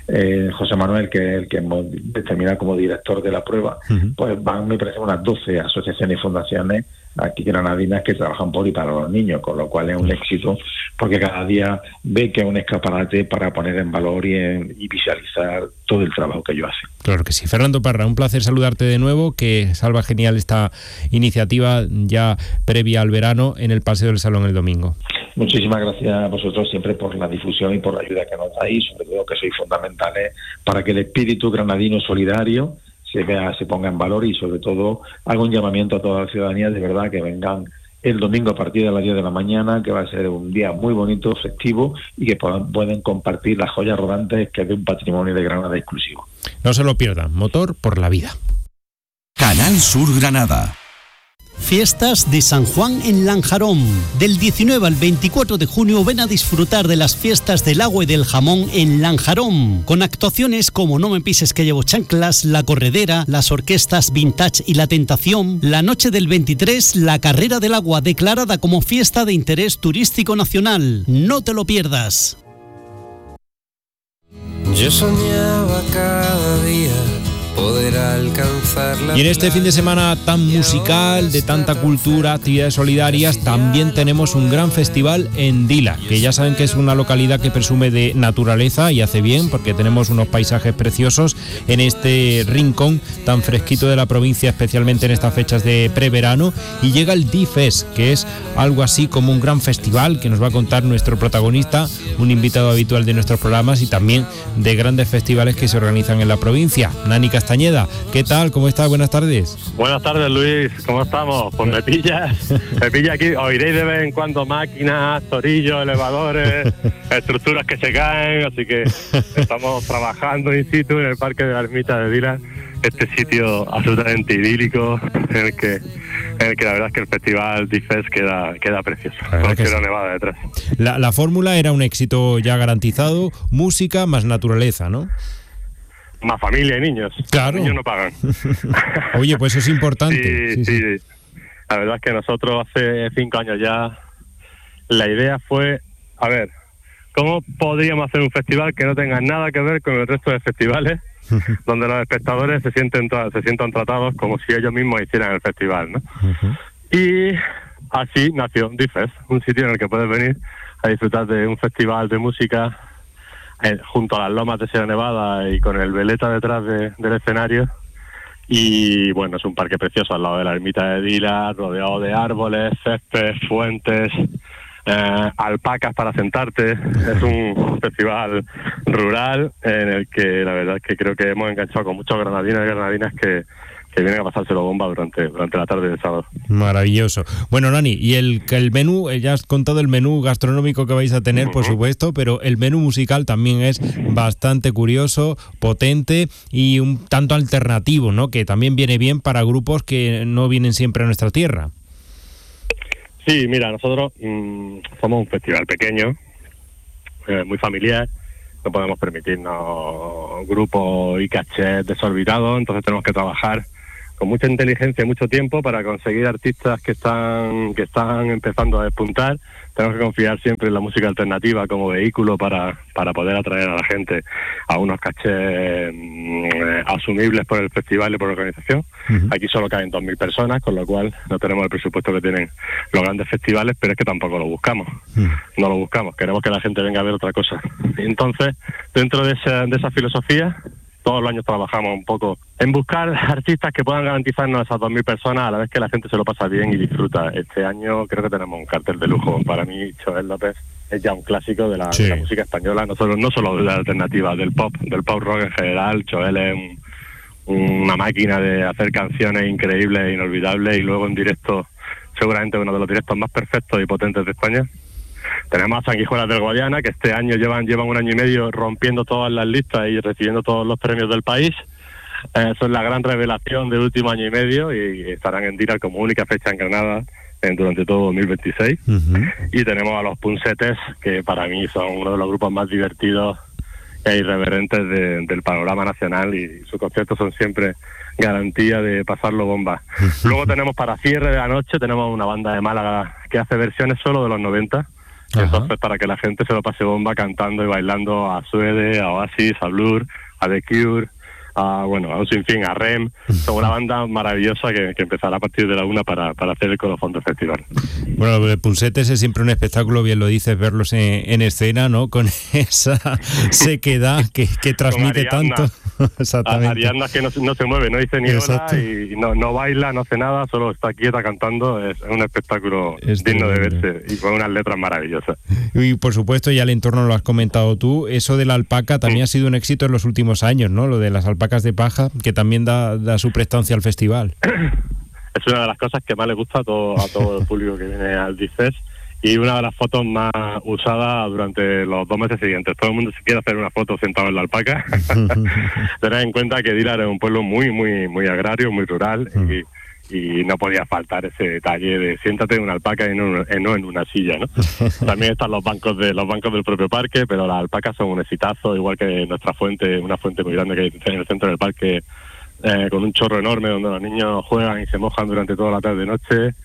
José Manuel, que es el que hemos determinado como director de la prueba, pues van, me parece, unas 12 asociaciones y fundaciones aquí granadinas que trabajan por y para los niños, con lo cual es un éxito, porque cada día ve que es un escaparate para poner en valor y visualizar todo el trabajo que ellos hacen. Claro que sí. Fernando Parra, un placer saludarte de nuevo, que salva genial esta iniciativa ya previa al verano en el Paseo del Salón el domingo. Muchísimas gracias a vosotros siempre por la difusión y por la ayuda que nos dais, sobre todo que sois fundamentales para que el espíritu granadino solidario se ponga en valor, y sobre todo hago un llamamiento a toda la ciudadanía, de verdad, que vengan el domingo a partir de las 10 de la mañana, que va a ser un día muy bonito, festivo, y que pueden compartir las joyas rodantes que es de un patrimonio de Granada exclusivo. No se lo pierdan, Motor por la Vida. Canal Sur Granada. Fiestas de San Juan en Lanjarón. Del 19 al 24 de junio ven a disfrutar de las fiestas del agua y del jamón en Lanjarón, con actuaciones como No me pises que llevo chanclas, La Corredera, las orquestas Vintage y La Tentación. La noche del 23, la Carrera del Agua, declarada como fiesta de interés turístico nacional. No te lo pierdas. Yo soñaba cada día poder alcanzar la. Y en este fin de semana tan musical, de tanta cultura, actividades solidarias, también tenemos un gran festival en Dila, que ya saben que es una localidad que presume de naturaleza y hace bien, porque tenemos unos paisajes preciosos en este rincón tan fresquito de la provincia, especialmente en estas fechas de preverano. Y llega el D-Fest, que es algo así como un gran festival que nos va a contar nuestro protagonista, un invitado habitual de nuestros programas, y también de grandes festivales que se organizan en la provincia. Nani Castañeda, ¿qué tal? ¿Cómo estás? Buenas tardes. Buenas tardes, Luis. ¿Cómo estamos? Pues me pilla aquí. Oiréis de vez en cuando máquinas, torillos, elevadores, estructuras que se caen, así que estamos trabajando in situ en el Parque de la Ermita de Dila, este sitio absolutamente idílico en el que la verdad es que el festival D-Fest queda precioso, con Sierra Nevada detrás. La fórmula era un éxito ya garantizado, música más naturaleza, ¿no? Más familia y niños. Claro. Los niños no pagan. Oye, pues eso es importante. Sí. La verdad es que nosotros hace 5 años ya, la idea fue, a ver, ¿cómo podríamos hacer un festival que no tenga nada que ver con el resto de festivales, donde los espectadores se sientan tratados como si ellos mismos hicieran el festival, ¿no? Y así nació D-Fest, un sitio en el que puedes venir a disfrutar de un festival de música junto a las lomas de Sierra Nevada y con el veleta detrás del escenario. Y bueno, es un parque precioso al lado de la ermita de Dila, rodeado de árboles, césped, fuentes, alpacas para sentarte. Es un festival rural en el que la verdad es que creo que hemos enganchado con muchos granadinos y granadinas que vienen a pasárselo bomba durante la tarde del sábado. Maravilloso. Bueno, Nani, y el menú, ya has contado el menú gastronómico que vais a tener, por supuesto, pero el menú musical también es bastante curioso, potente y un tanto alternativo, ¿no? Que también viene bien para grupos que no vienen siempre a nuestra tierra. Sí, mira, nosotros somos un festival pequeño, muy familiar. No podemos permitirnos grupos y cachés desorbitados, entonces tenemos que trabajar con mucha inteligencia y mucho tiempo para conseguir artistas que están empezando a despuntar. Tenemos que confiar siempre en la música alternativa como vehículo para poder atraer a la gente a unos cachés asumibles por el festival y por la organización. Aquí solo caben 2.000 personas, con lo cual no tenemos el presupuesto que tienen los grandes festivales, pero es que tampoco lo buscamos. No lo buscamos, queremos que la gente venga a ver otra cosa. Entonces, dentro de esa filosofía, todos los años trabajamos un poco en buscar artistas que puedan garantizarnos a esas 2.000 personas a la vez que la gente se lo pasa bien y disfruta. Este año creo que tenemos un cartel de lujo. Para mí, Joel López es ya un clásico de la música española, no solo de la alternativa, del pop rock en general. Joel es una máquina de hacer canciones increíbles e inolvidables, y luego en directo, seguramente uno de los directos más perfectos y potentes de España. Tenemos a Sanguijuelas del Guadiana, que este año llevan 1 año y medio rompiendo todas las listas y recibiendo todos los premios del país. Son la gran revelación del último año y medio y estarán en Dilar como única fecha en Granada durante todo 2026. Y tenemos a los Punsetes, que para mí son uno de los grupos más divertidos e irreverentes del panorama nacional, y sus conciertos son siempre garantía de pasarlo bomba. Luego tenemos, para cierre de la noche, tenemos una banda de Málaga que hace versiones solo de los 90. Entonces, para que la gente se lo pase bomba cantando y bailando a Suede, a Oasis, a Blur, a The Cure, a un sinfín, a REM. Son una banda maravillosa que empezará a partir de la 1 para hacer el colofón del festival. Bueno, lo de Punsetes es siempre un espectáculo, bien lo dices, verlos en escena, ¿no? Con esa sequedad que transmite tanto. Exactamente. Ariadna, que no se mueve, no dice ni hola y no baila, no hace nada, solo está quieta cantando. Es un espectáculo digno de verse y con unas letras maravillosas. Y por supuesto, ya el entorno lo has comentado tú, eso de la alpaca también ha sido un éxito en los últimos años, ¿no? Lo de las alpacas de paja, que también da su prestancia al festival. Es una de las cosas que más le gusta a todo el público que viene al DIFES, y una de las fotos más usadas durante los 2 meses siguientes. Todo el mundo se quiere hacer una foto sentado en la alpaca. Tened en cuenta que Dilar es un pueblo muy, muy, muy agrario, muy rural, y no podía faltar ese detalle de siéntate en una alpaca y no en una silla, ¿no? También están los bancos del propio parque, pero las alpacas son un exitazo, igual que nuestra fuente, una fuente muy grande que hay en el centro del parque, con un chorro enorme donde los niños juegan y se mojan durante toda la tarde y noche.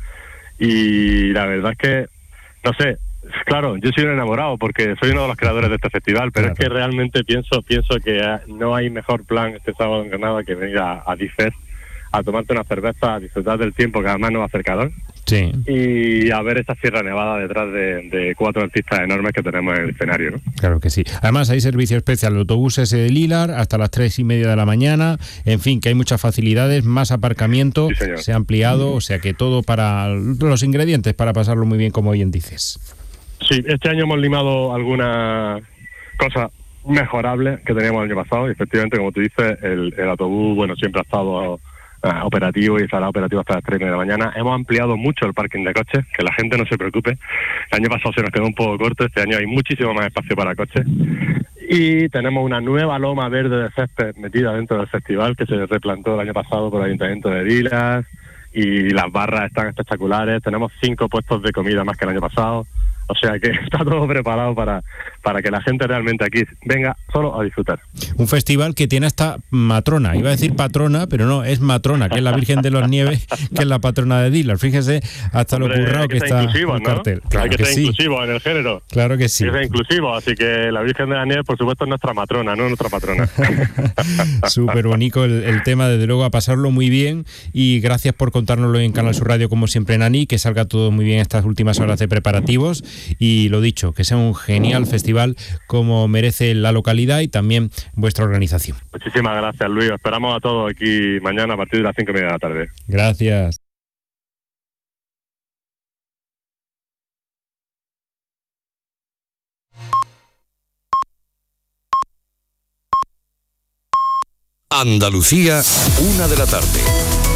Y la verdad es que, no sé, claro, yo soy un enamorado porque soy uno de los creadores de este festival, pero es que realmente pienso que no hay mejor plan este sábado en Granada que venir a DIFES a tomarte una cerveza, a disfrutar del tiempo, que además no va a hacer calor, y a ver esa Sierra Nevada detrás de 4 artistas enormes que tenemos en el escenario, ¿no? Claro que sí. Además hay servicio especial de autobuses de Dilar hasta las 3:30 de la mañana, en fin, que hay muchas facilidades, más aparcamiento, se ha ampliado, o sea que todo para los ingredientes para pasarlo muy bien, como bien dices. Sí, este año hemos limado algunas cosas mejorables que teníamos el año pasado, y efectivamente, como tú dices, el autobús, siempre ha estado operativo y estará operativo hasta las 3 de la mañana. Hemos ampliado mucho el parking de coches, que la gente no se preocupe. El año pasado se nos quedó un poco corto, este año hay muchísimo más espacio para coches. Y tenemos una nueva loma verde de césped metida dentro del festival, que se replantó el año pasado por el Ayuntamiento de Dilas, y las barras están espectaculares. Tenemos 5 puestos de comida más que el año pasado. O sea que está todo preparado para que la gente realmente aquí venga solo a disfrutar. Un festival que tiene hasta matrona. Iba a decir patrona, pero no, es matrona, que es la Virgen de los Nieves, que es la patrona de Dilar. Fíjese hasta lo currado que está el cartel. Claro hay que ser inclusivo en el género. Claro que sí. Hay que ser inclusivo, así que la Virgen de las Nieves, por supuesto, es nuestra matrona, no nuestra patrona. Súper bonito el tema, desde luego, a pasarlo muy bien, y gracias por contárnoslo en Canal Sur Radio, como siempre, Nani, que salga todo muy bien estas últimas horas de preparativos. Y lo dicho, que sea un genial festival como merece la localidad y también vuestra organización. Muchísimas gracias, Luis. Esperamos a todos aquí mañana a partir de las 5:30 de la tarde. Gracias. Andalucía, 1 de la tarde.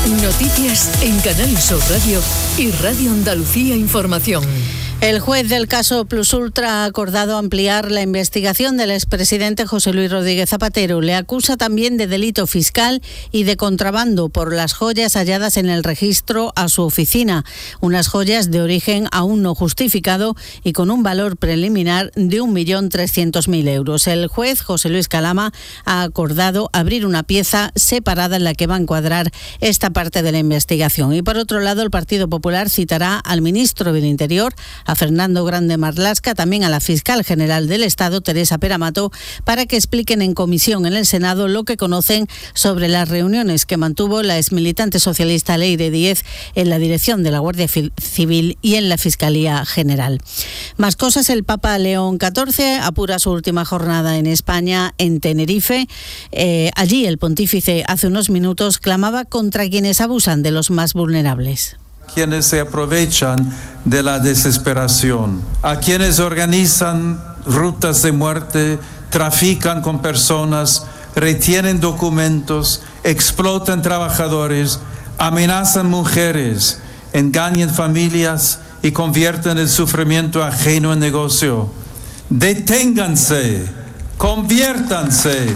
Noticias en Canal Sur Radio y Radio Andalucía Información. El juez del caso Plus Ultra ha acordado ampliar la investigación del expresidente José Luis Rodríguez Zapatero. Le acusa también de delito fiscal y de contrabando por las joyas halladas en el registro a su oficina. Unas joyas de origen aún no justificado y con un valor preliminar de 1.300.000 euros. El juez José Luis Calama ha acordado abrir una pieza separada en la que va a encuadrar esta parte de la investigación. Y por otro lado, el Partido Popular citará al ministro del Interior, a Fernando Grande Marlaska, también a la fiscal general del Estado, Teresa Peramato, para que expliquen en comisión en el Senado lo que conocen sobre las reuniones que mantuvo la exmilitante socialista Leire Díez en la dirección de la Guardia Civil y en la Fiscalía General. Más cosas, el Papa León XIV apura su última jornada en España, en Tenerife. Allí el pontífice hace unos minutos clamaba contra quienes abusan de los más vulnerables. Quienes se aprovechan de la desesperación, a quienes organizan rutas de muerte, trafican con personas, retienen documentos, explotan trabajadores, amenazan mujeres, engañan familias y convierten el sufrimiento ajeno en negocio. Deténganse, conviértanse.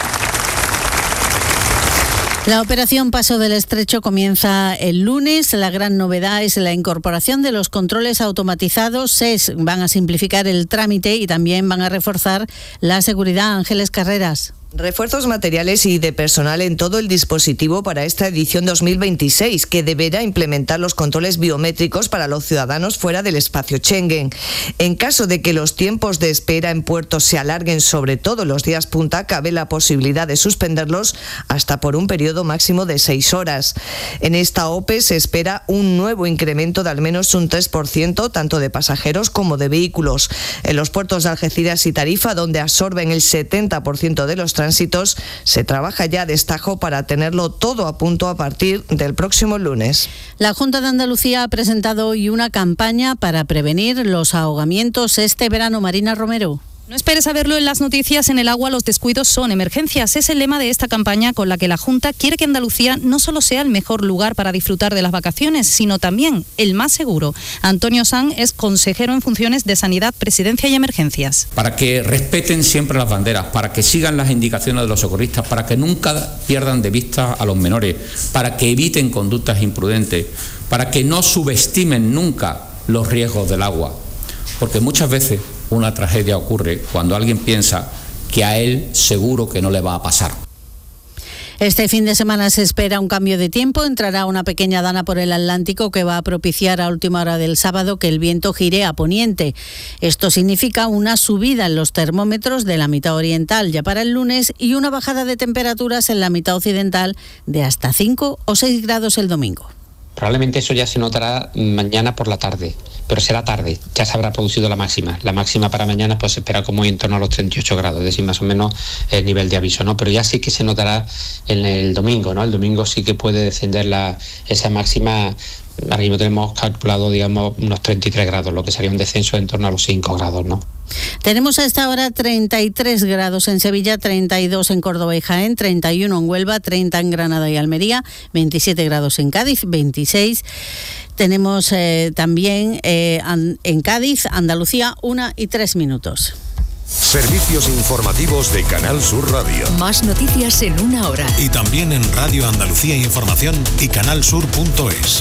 La operación Paso del Estrecho comienza el lunes. La gran novedad es la incorporación de los controles automatizados. Van a simplificar el trámite y también van a reforzar la seguridad. Ángeles Carreras. Refuerzos materiales y de personal en todo el dispositivo para esta edición 2026, que deberá implementar los controles biométricos para los ciudadanos fuera del espacio Schengen. En caso de que los tiempos de espera en puertos se alarguen, sobre todo los días punta, cabe la posibilidad de suspenderlos hasta por un periodo máximo de 6 horas. En esta OPE se espera un nuevo incremento de al menos un 3%, tanto de pasajeros como de vehículos. En los puertos de Algeciras y Tarifa, donde absorben el 70% de los tránsitos, se trabaja ya a destajo para tenerlo todo a punto a partir del próximo lunes. La Junta de Andalucía ha presentado hoy una campaña para prevenir los ahogamientos este verano. Marina Romero. No esperes a verlo en las noticias, en el agua los descuidos son emergencias. Es el lema de esta campaña con la que la Junta quiere que Andalucía no solo sea el mejor lugar para disfrutar de las vacaciones, sino también el más seguro. Antonio Sanz es consejero en funciones de Sanidad, Presidencia y Emergencias. Para que respeten siempre las banderas, para que sigan las indicaciones de los socorristas, para que nunca pierdan de vista a los menores, para que eviten conductas imprudentes, para que no subestimen nunca los riesgos del agua. Porque muchas veces una tragedia ocurre cuando alguien piensa que a él seguro que no le va a pasar. Este fin de semana se espera un cambio de tiempo. Entrará una pequeña dana por el Atlántico que va a propiciar a última hora del sábado que el viento gire a poniente. Esto significa una subida en los termómetros de la mitad oriental ya para el lunes y una bajada de temperaturas en la mitad occidental de hasta 5 o 6 grados el domingo. Probablemente eso ya se notará mañana por la tarde, pero será tarde, ya se habrá producido la máxima. La máxima para mañana pues se espera como en torno a los 38 grados, es decir, más o menos el nivel de aviso, ¿no? Pero ya sí que se notará en el domingo, ¿no? El domingo sí que puede descender esa máxima. Ahora mismo tenemos calculado, digamos, unos 33 grados, lo que sería un descenso en torno a los 5 grados, ¿no? Tenemos a esta hora 33 grados en Sevilla, 32 en Córdoba y Jaén, 31 en Huelva, 30 en Granada y Almería, 27 grados en Cádiz, 26. Tenemos también en Cádiz, Andalucía, 1:03. Servicios informativos de Canal Sur Radio. Más noticias en una hora. Y también en Radio Andalucía Información y canalsur.es.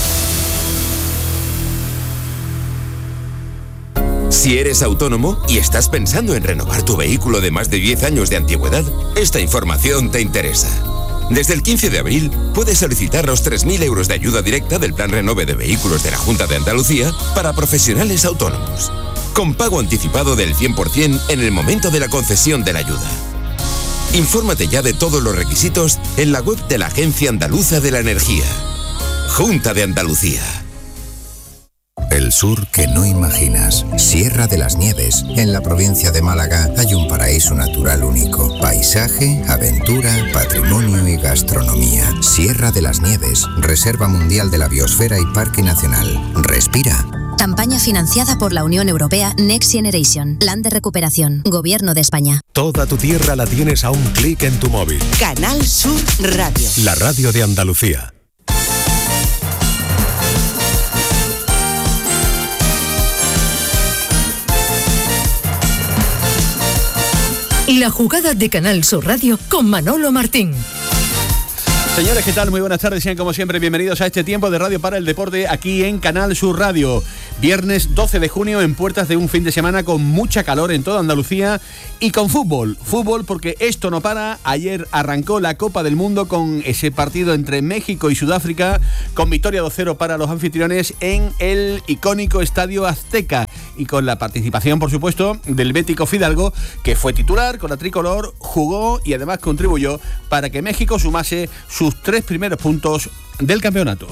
Si eres autónomo y estás pensando en renovar tu vehículo de más de 10 años de antigüedad, esta información te interesa. Desde el 15 de abril puedes solicitar los 3.000 euros de ayuda directa del Plan Renove de Vehículos de la Junta de Andalucía para profesionales autónomos, con pago anticipado del 100% en el momento de la concesión de la ayuda. Infórmate ya de todos los requisitos en la web de la Agencia Andaluza de la Energía. Junta de Andalucía. El sur que no imaginas. Sierra de las Nieves. En la provincia de Málaga hay un paraíso natural único. Paisaje, aventura, patrimonio y gastronomía. Sierra de las Nieves. Reserva Mundial de la Biosfera y Parque Nacional. Respira. Campaña financiada por la Unión Europea Next Generation. Plan de recuperación. Gobierno de España. Toda tu tierra la tienes a un clic en tu móvil. Canal Sur Radio. La radio de Andalucía. La jugada de Canal Sur Radio con Manolo Martín. Señores, ¿qué tal? Muy buenas tardes, sean como siempre bienvenidos a este tiempo de Radio para el Deporte aquí en Canal Sur Radio. Viernes 12 de junio en puertas de un fin de semana con mucha calor en toda Andalucía y con fútbol. Fútbol porque esto no para. Ayer arrancó la Copa del Mundo con ese partido entre México y Sudáfrica con victoria 2-0 para los anfitriones en el icónico Estadio Azteca y con la participación, por supuesto, del bético Fidalgo, que fue titular con la tricolor, jugó y además contribuyó para que México sumase sus 3 primeros puntos del campeonato.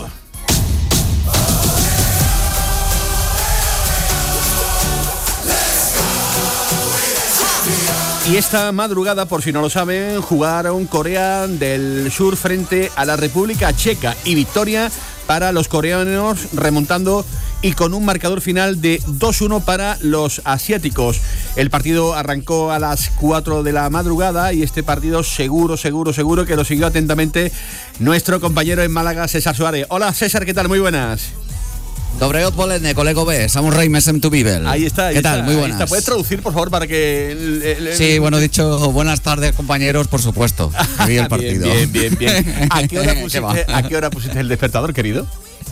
Y esta madrugada, por si no lo saben, jugaron Corea del Sur frente a la República Checa y victoria para los coreanos remontando y con un marcador final de 2-1 para los asiáticos. El partido arrancó a las 4 de la madrugada y este partido seguro que lo siguió atentamente nuestro compañero en Málaga, César Suárez. Hola César, ¿qué tal? Muy buenas. Dobré odpoledne, kolego B, Samus Reimes en tu Bibel. Ahí está. ¿Qué tal? Muy buenas. ¿Puedes traducir, por favor, para que... Sí, bueno, dicho buenas tardes, compañeros, por supuesto. Vi el partido. Bien. ¿A qué hora pusiste el despertador, querido?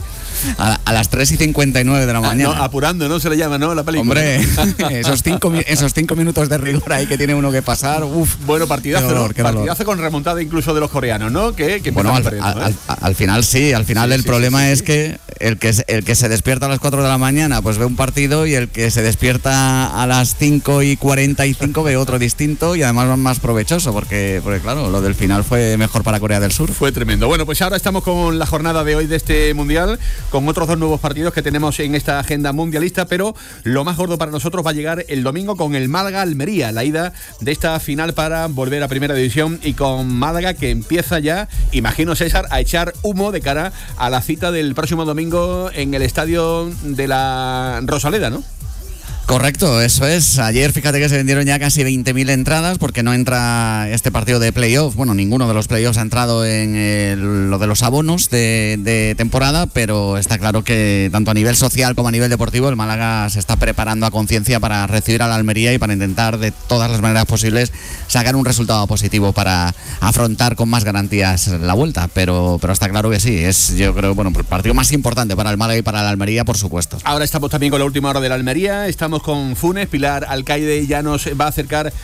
A las 3:59 de la mañana. No, apurando, ¿no? Se le llama, ¿no? La película. Hombre, esos 5 minutos de rigor ahí que tiene uno que pasar, Bueno, partidazo, partidazo con remontada incluso de los coreanos, ¿no? Bueno, al final sí, al final el problema es que el que se despierta a las 4 de la mañana pues ve un partido y el que se despierta a las 5:45 ve otro distinto y además más provechoso porque claro, lo del final fue mejor para Corea del Sur. Fue tremendo. Bueno, pues ahora estamos con la jornada de hoy de este Mundial, con otros 2 nuevos partidos que tenemos en esta agenda mundialista, pero lo más gordo para nosotros va a llegar el domingo con el Málaga-Almería, la ida de esta final para volver a Primera División y con Málaga que empieza ya, imagino César, a echar humo de cara a la cita del próximo domingo en el estadio de la Rosaleda, ¿no? Correcto, eso es. Ayer fíjate que se vendieron ya casi 20.000 entradas porque no entra este partido de playoff. Bueno, ninguno de los playoffs ha entrado en lo de los abonos de temporada, pero está claro que tanto a nivel social como a nivel deportivo el Málaga se está preparando a conciencia para recibir a la Almería y para intentar de todas las maneras posibles sacar un resultado positivo para afrontar con más garantías la vuelta. Pero está claro que sí, es yo creo el partido más importante para el Málaga y para la Almería, por supuesto. Ahora estamos también con la última hora de la Almería, estamos con Funes. Pilar Alcaide ya nos va a acercar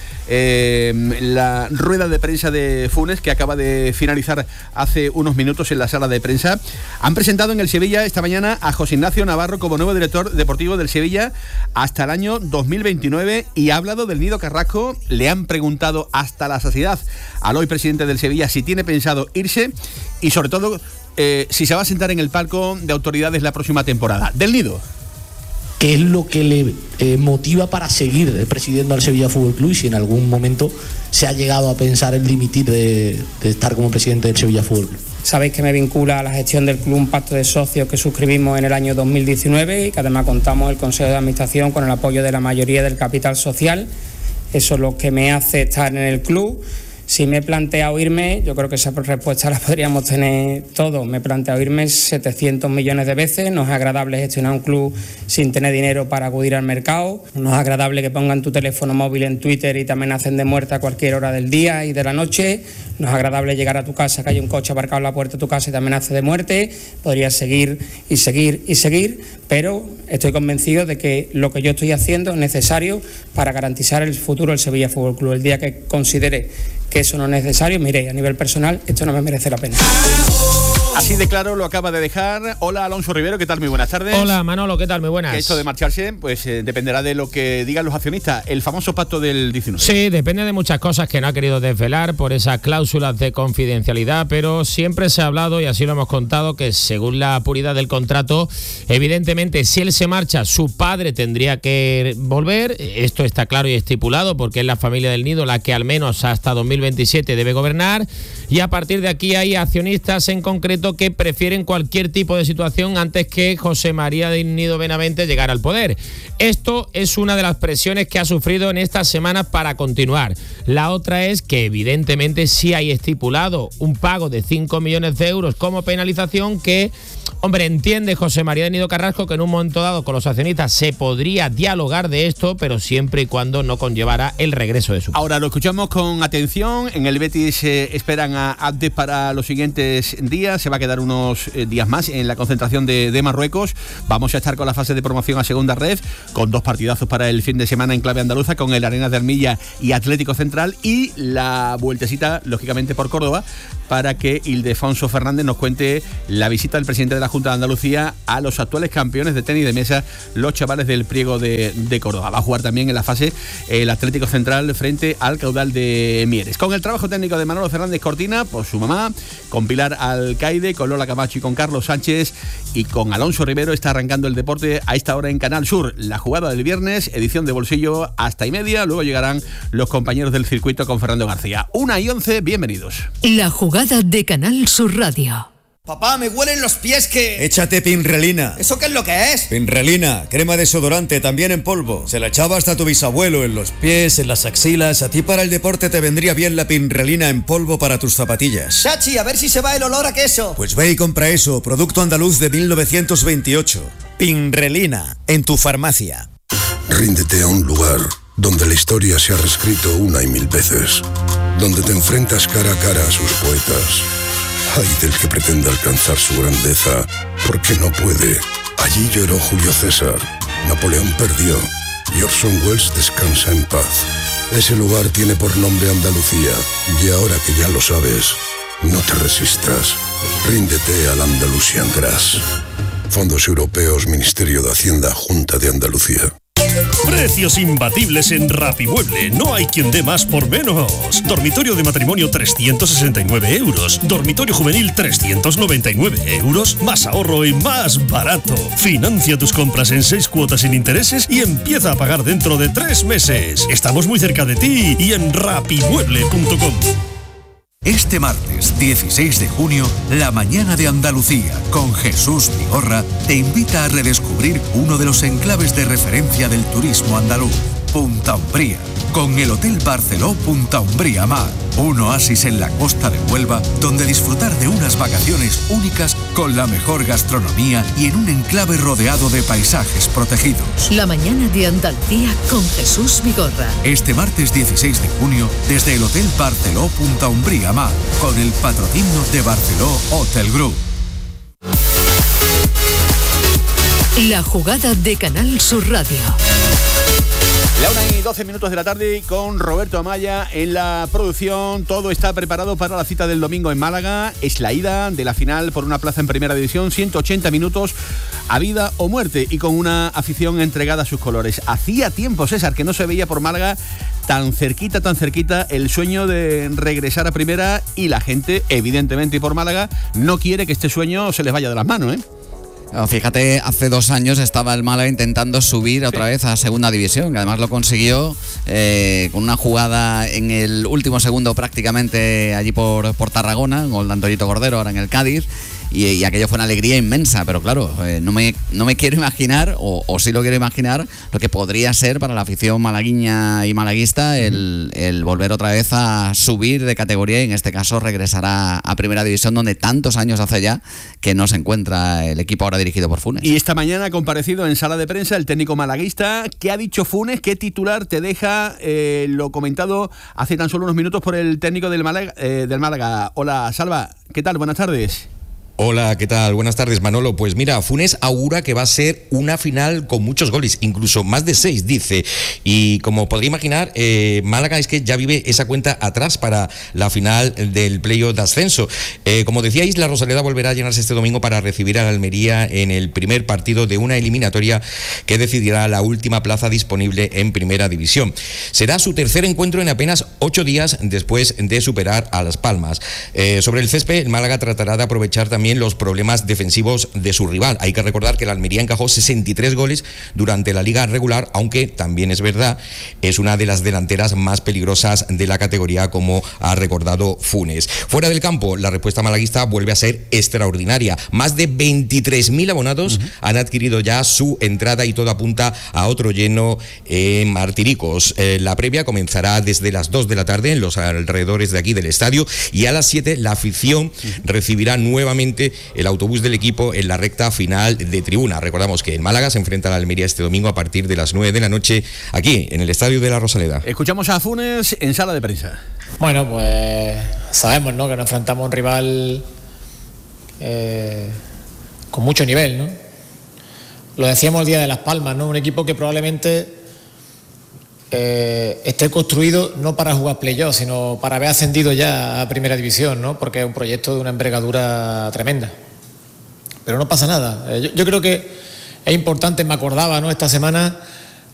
la rueda de prensa de Funes, que acaba de finalizar hace unos minutos en la sala de prensa. Han presentado en el Sevilla esta mañana a José Ignacio Navarro como nuevo director deportivo del Sevilla hasta el año 2029 y ha hablado del Nido Carrasco. Le han preguntado hasta la saciedad al hoy presidente del Sevilla si tiene pensado irse y sobre todo si se va a sentar en el palco de autoridades la próxima temporada. Del Nido. ¿Qué es lo que le motiva para seguir presidiendo al Sevilla Fútbol Club y si en algún momento se ha llegado a pensar en dimitir de estar como presidente del Sevilla Fútbol Club? Sabéis que me vincula a la gestión del club un pacto de socios que suscribimos en el año 2019 y que además contamos el Consejo de Administración con el apoyo de la mayoría del capital social. Eso es lo que me hace estar en el club. Si me he planteado irme, yo creo que esa respuesta la podríamos tener todos. Me he planteado irme 700 millones de veces. No es agradable gestionar un club sin tener dinero para acudir al mercado. No es agradable que pongan tu teléfono móvil en Twitter y te amenacen de muerte a cualquier hora del día y de la noche. No es agradable llegar a tu casa, que hay un coche aparcado en la puerta de tu casa y te amenace de muerte. Podrías seguir y seguir y seguir, pero estoy convencido de que lo que yo estoy haciendo es necesario para garantizar el futuro del Sevilla Fútbol Club. El día que considere que eso no es necesario, mire, a nivel personal, esto no me merece la pena. Así de claro lo acaba de dejar. Hola, Alonso Rivero, ¿qué tal? Muy buenas tardes. Hola, Manolo, ¿qué tal? Muy buenas. Que esto de marcharse, pues dependerá de lo que digan los accionistas. El famoso pacto del 19. Sí, depende de muchas cosas que no ha querido desvelar por esas cláusulas de confidencialidad, pero siempre se ha hablado, y así lo hemos contado, que según la puridad del contrato, evidentemente, si él se marcha, su padre tendría que volver. Esto está claro y estipulado, porque es la familia del Nido la que al menos hasta 2027 debe gobernar, y a partir de aquí hay accionistas en concreto que prefieren cualquier tipo de situación antes que José María del Nido Benavente llegara al poder. Esto es una de las presiones que ha sufrido en estas semanas para continuar. La otra es que evidentemente sí hay estipulado un pago de 5 millones de euros como penalización que Hombre, entiende José María de Nido Carrasco que en un momento dado con los accionistas se podría dialogar de esto, pero siempre y cuando no conllevara el regreso de su... Ahora lo escuchamos con atención. En el Betis esperan a Abdes para los siguientes días. Se va a quedar unos días más en la concentración de Marruecos. Vamos a estar con la fase de promoción a segunda red, con 2 partidazos para el fin de semana en clave andaluza, con el Arenas de Armilla y Atlético Central, y la vueltecita, lógicamente, por Córdoba, para que Ildefonso Fernández nos cuente la visita del presidente de la Junta de Andalucía a los actuales campeones de tenis de mesa, los chavales del Priego de Córdoba. Va a jugar también en la fase el Atlético Central frente al Caudal de Mieres. Con el trabajo técnico de Manolo Fernández Cortina, por su mamá, con Pilar Alcaide, con Lola Camacho y con Carlos Sánchez, y con Alonso Rivero, está arrancando el deporte a esta hora en Canal Sur. La jugada del viernes, edición de bolsillo hasta y media, luego llegarán los compañeros del circuito con Fernando García. 1:11, bienvenidos. La jugada de Canal Sur Radio. Papá, me huelen los pies que... Échate Pinrelina. ¿Eso qué es lo que es? Pinrelina, crema desodorante, también en polvo. Se la echaba hasta tu bisabuelo en los pies, en las axilas. A ti para el deporte te vendría bien la Pinrelina en polvo para tus zapatillas. Chachi, a ver si se va el olor a queso. Pues ve y compra eso, producto andaluz de 1928. Pinrelina, en tu farmacia. Ríndete a un lugar donde la historia se ha reescrito una y mil veces. Donde te enfrentas cara a cara a sus poetas. Ay del que pretenda alcanzar su grandeza, porque no puede. Allí lloró Julio César, Napoleón perdió y Orson Welles descansa en paz. Ese lugar tiene por nombre Andalucía, y ahora que ya lo sabes, no te resistas. Ríndete al Andalusian Grass. Fondos Europeos, Ministerio de Hacienda, Junta de Andalucía. Precios imbatibles en Rapimueble. No hay quien dé más por menos. Dormitorio de matrimonio 369 euros. Dormitorio juvenil 399 euros. Más ahorro y más barato. Financia tus compras en 6 cuotas sin intereses y empieza a pagar dentro de 3 meses. Estamos muy cerca de ti y en rapimueble.com. Este martes 16 de junio, La Mañana de Andalucía, con Jesús Vigorra, te invita a redescubrir uno de los enclaves de referencia del turismo andaluz, Punta Umbría, con el Hotel Barceló Punta Umbría Mar, un oasis en la costa de Huelva, donde disfrutar de unas vacaciones únicas con la mejor gastronomía y en un enclave rodeado de paisajes protegidos. La Mañana de Andalucía con Jesús Vigorra. Este martes 16 de junio, desde el Hotel Barceló Punta Umbría Mar, con el patrocinio de Barceló Hotel Group. La jugada de Canal Sur Radio. La 1:12 de la tarde, con Roberto Amaya en la producción. Todo está preparado para la cita del domingo en Málaga. Es la ida de la final por una plaza en Primera División, 180 minutos a vida o muerte, y con una afición entregada a sus colores. Hacía tiempo, César, que no se veía por Málaga tan cerquita el sueño de regresar a Primera, y la gente, evidentemente, y por Málaga, no quiere que este sueño se les vaya de las manos, ¿eh? Fíjate, hace 2 años estaba el Málaga intentando subir otra vez a segunda división, que además lo consiguió con una jugada en el último segundo prácticamente allí por Tarragona, gol de Antoñito Cordero ahora en el Cádiz. Y aquello fue una alegría inmensa, pero claro, no me quiero imaginar, o sí lo quiero imaginar, lo que podría ser para la afición malagueña y malaguista el volver otra vez a subir de categoría, y en este caso regresar a Primera División, donde tantos años hace ya que no se encuentra el equipo ahora dirigido por Funes. Y esta mañana ha comparecido en sala de prensa el técnico malaguista. ¿Qué ha dicho Funes? ¿Qué titular te deja lo comentado hace tan solo unos minutos por el técnico del Málaga? Hola, Salva, ¿qué tal? Buenas tardes. Hola, ¿qué tal? Buenas tardes, Manolo. Pues mira, Funes augura que va a ser una final con muchos goles, incluso más de 6, dice. Y como podría imaginar, Málaga es que ya vive esa cuenta atrás para la final del playoff de ascenso. Como decíais, la Rosaleda volverá a llenarse este domingo para recibir a la Almería en el primer partido de una eliminatoria que decidirá la última plaza disponible en Primera División. Será su tercer encuentro en apenas 8 días después de superar a Las Palmas. Sobre el césped, el Málaga tratará de aprovechar también los problemas defensivos de su rival. Hay que recordar que la Almería encajó 63 goles durante la liga regular, aunque también es verdad, es una de las delanteras más peligrosas de la categoría, como ha recordado Funes. Fuera del campo, la respuesta malaguista vuelve a ser extraordinaria. Más de 23.000 abonados han adquirido ya su entrada, y todo apunta a otro lleno en Martiricos. La previa comenzará desde las 2 de la tarde en los alrededores de aquí del estadio, y a las 7 la afición recibirá nuevamente justamente el autobús del equipo en la recta final de tribuna. Recordamos que en Málaga se enfrenta a la Almería este domingo a partir de las 9 de la noche aquí en el Estadio de la Rosaleda. Escuchamos a Funes en sala de prensa. Bueno, pues sabemos, ¿no?, que nos enfrentamos a un rival con mucho nivel, ¿no? Lo decíamos el día de Las Palmas, ¿no? Un equipo que probablemente esté construido no para jugar playoff, sino para haber ascendido ya a Primera División, ¿no? Porque es un proyecto de una envergadura tremenda. Pero no pasa nada. Yo creo que es importante, me acordaba, ¿no?, esta semana,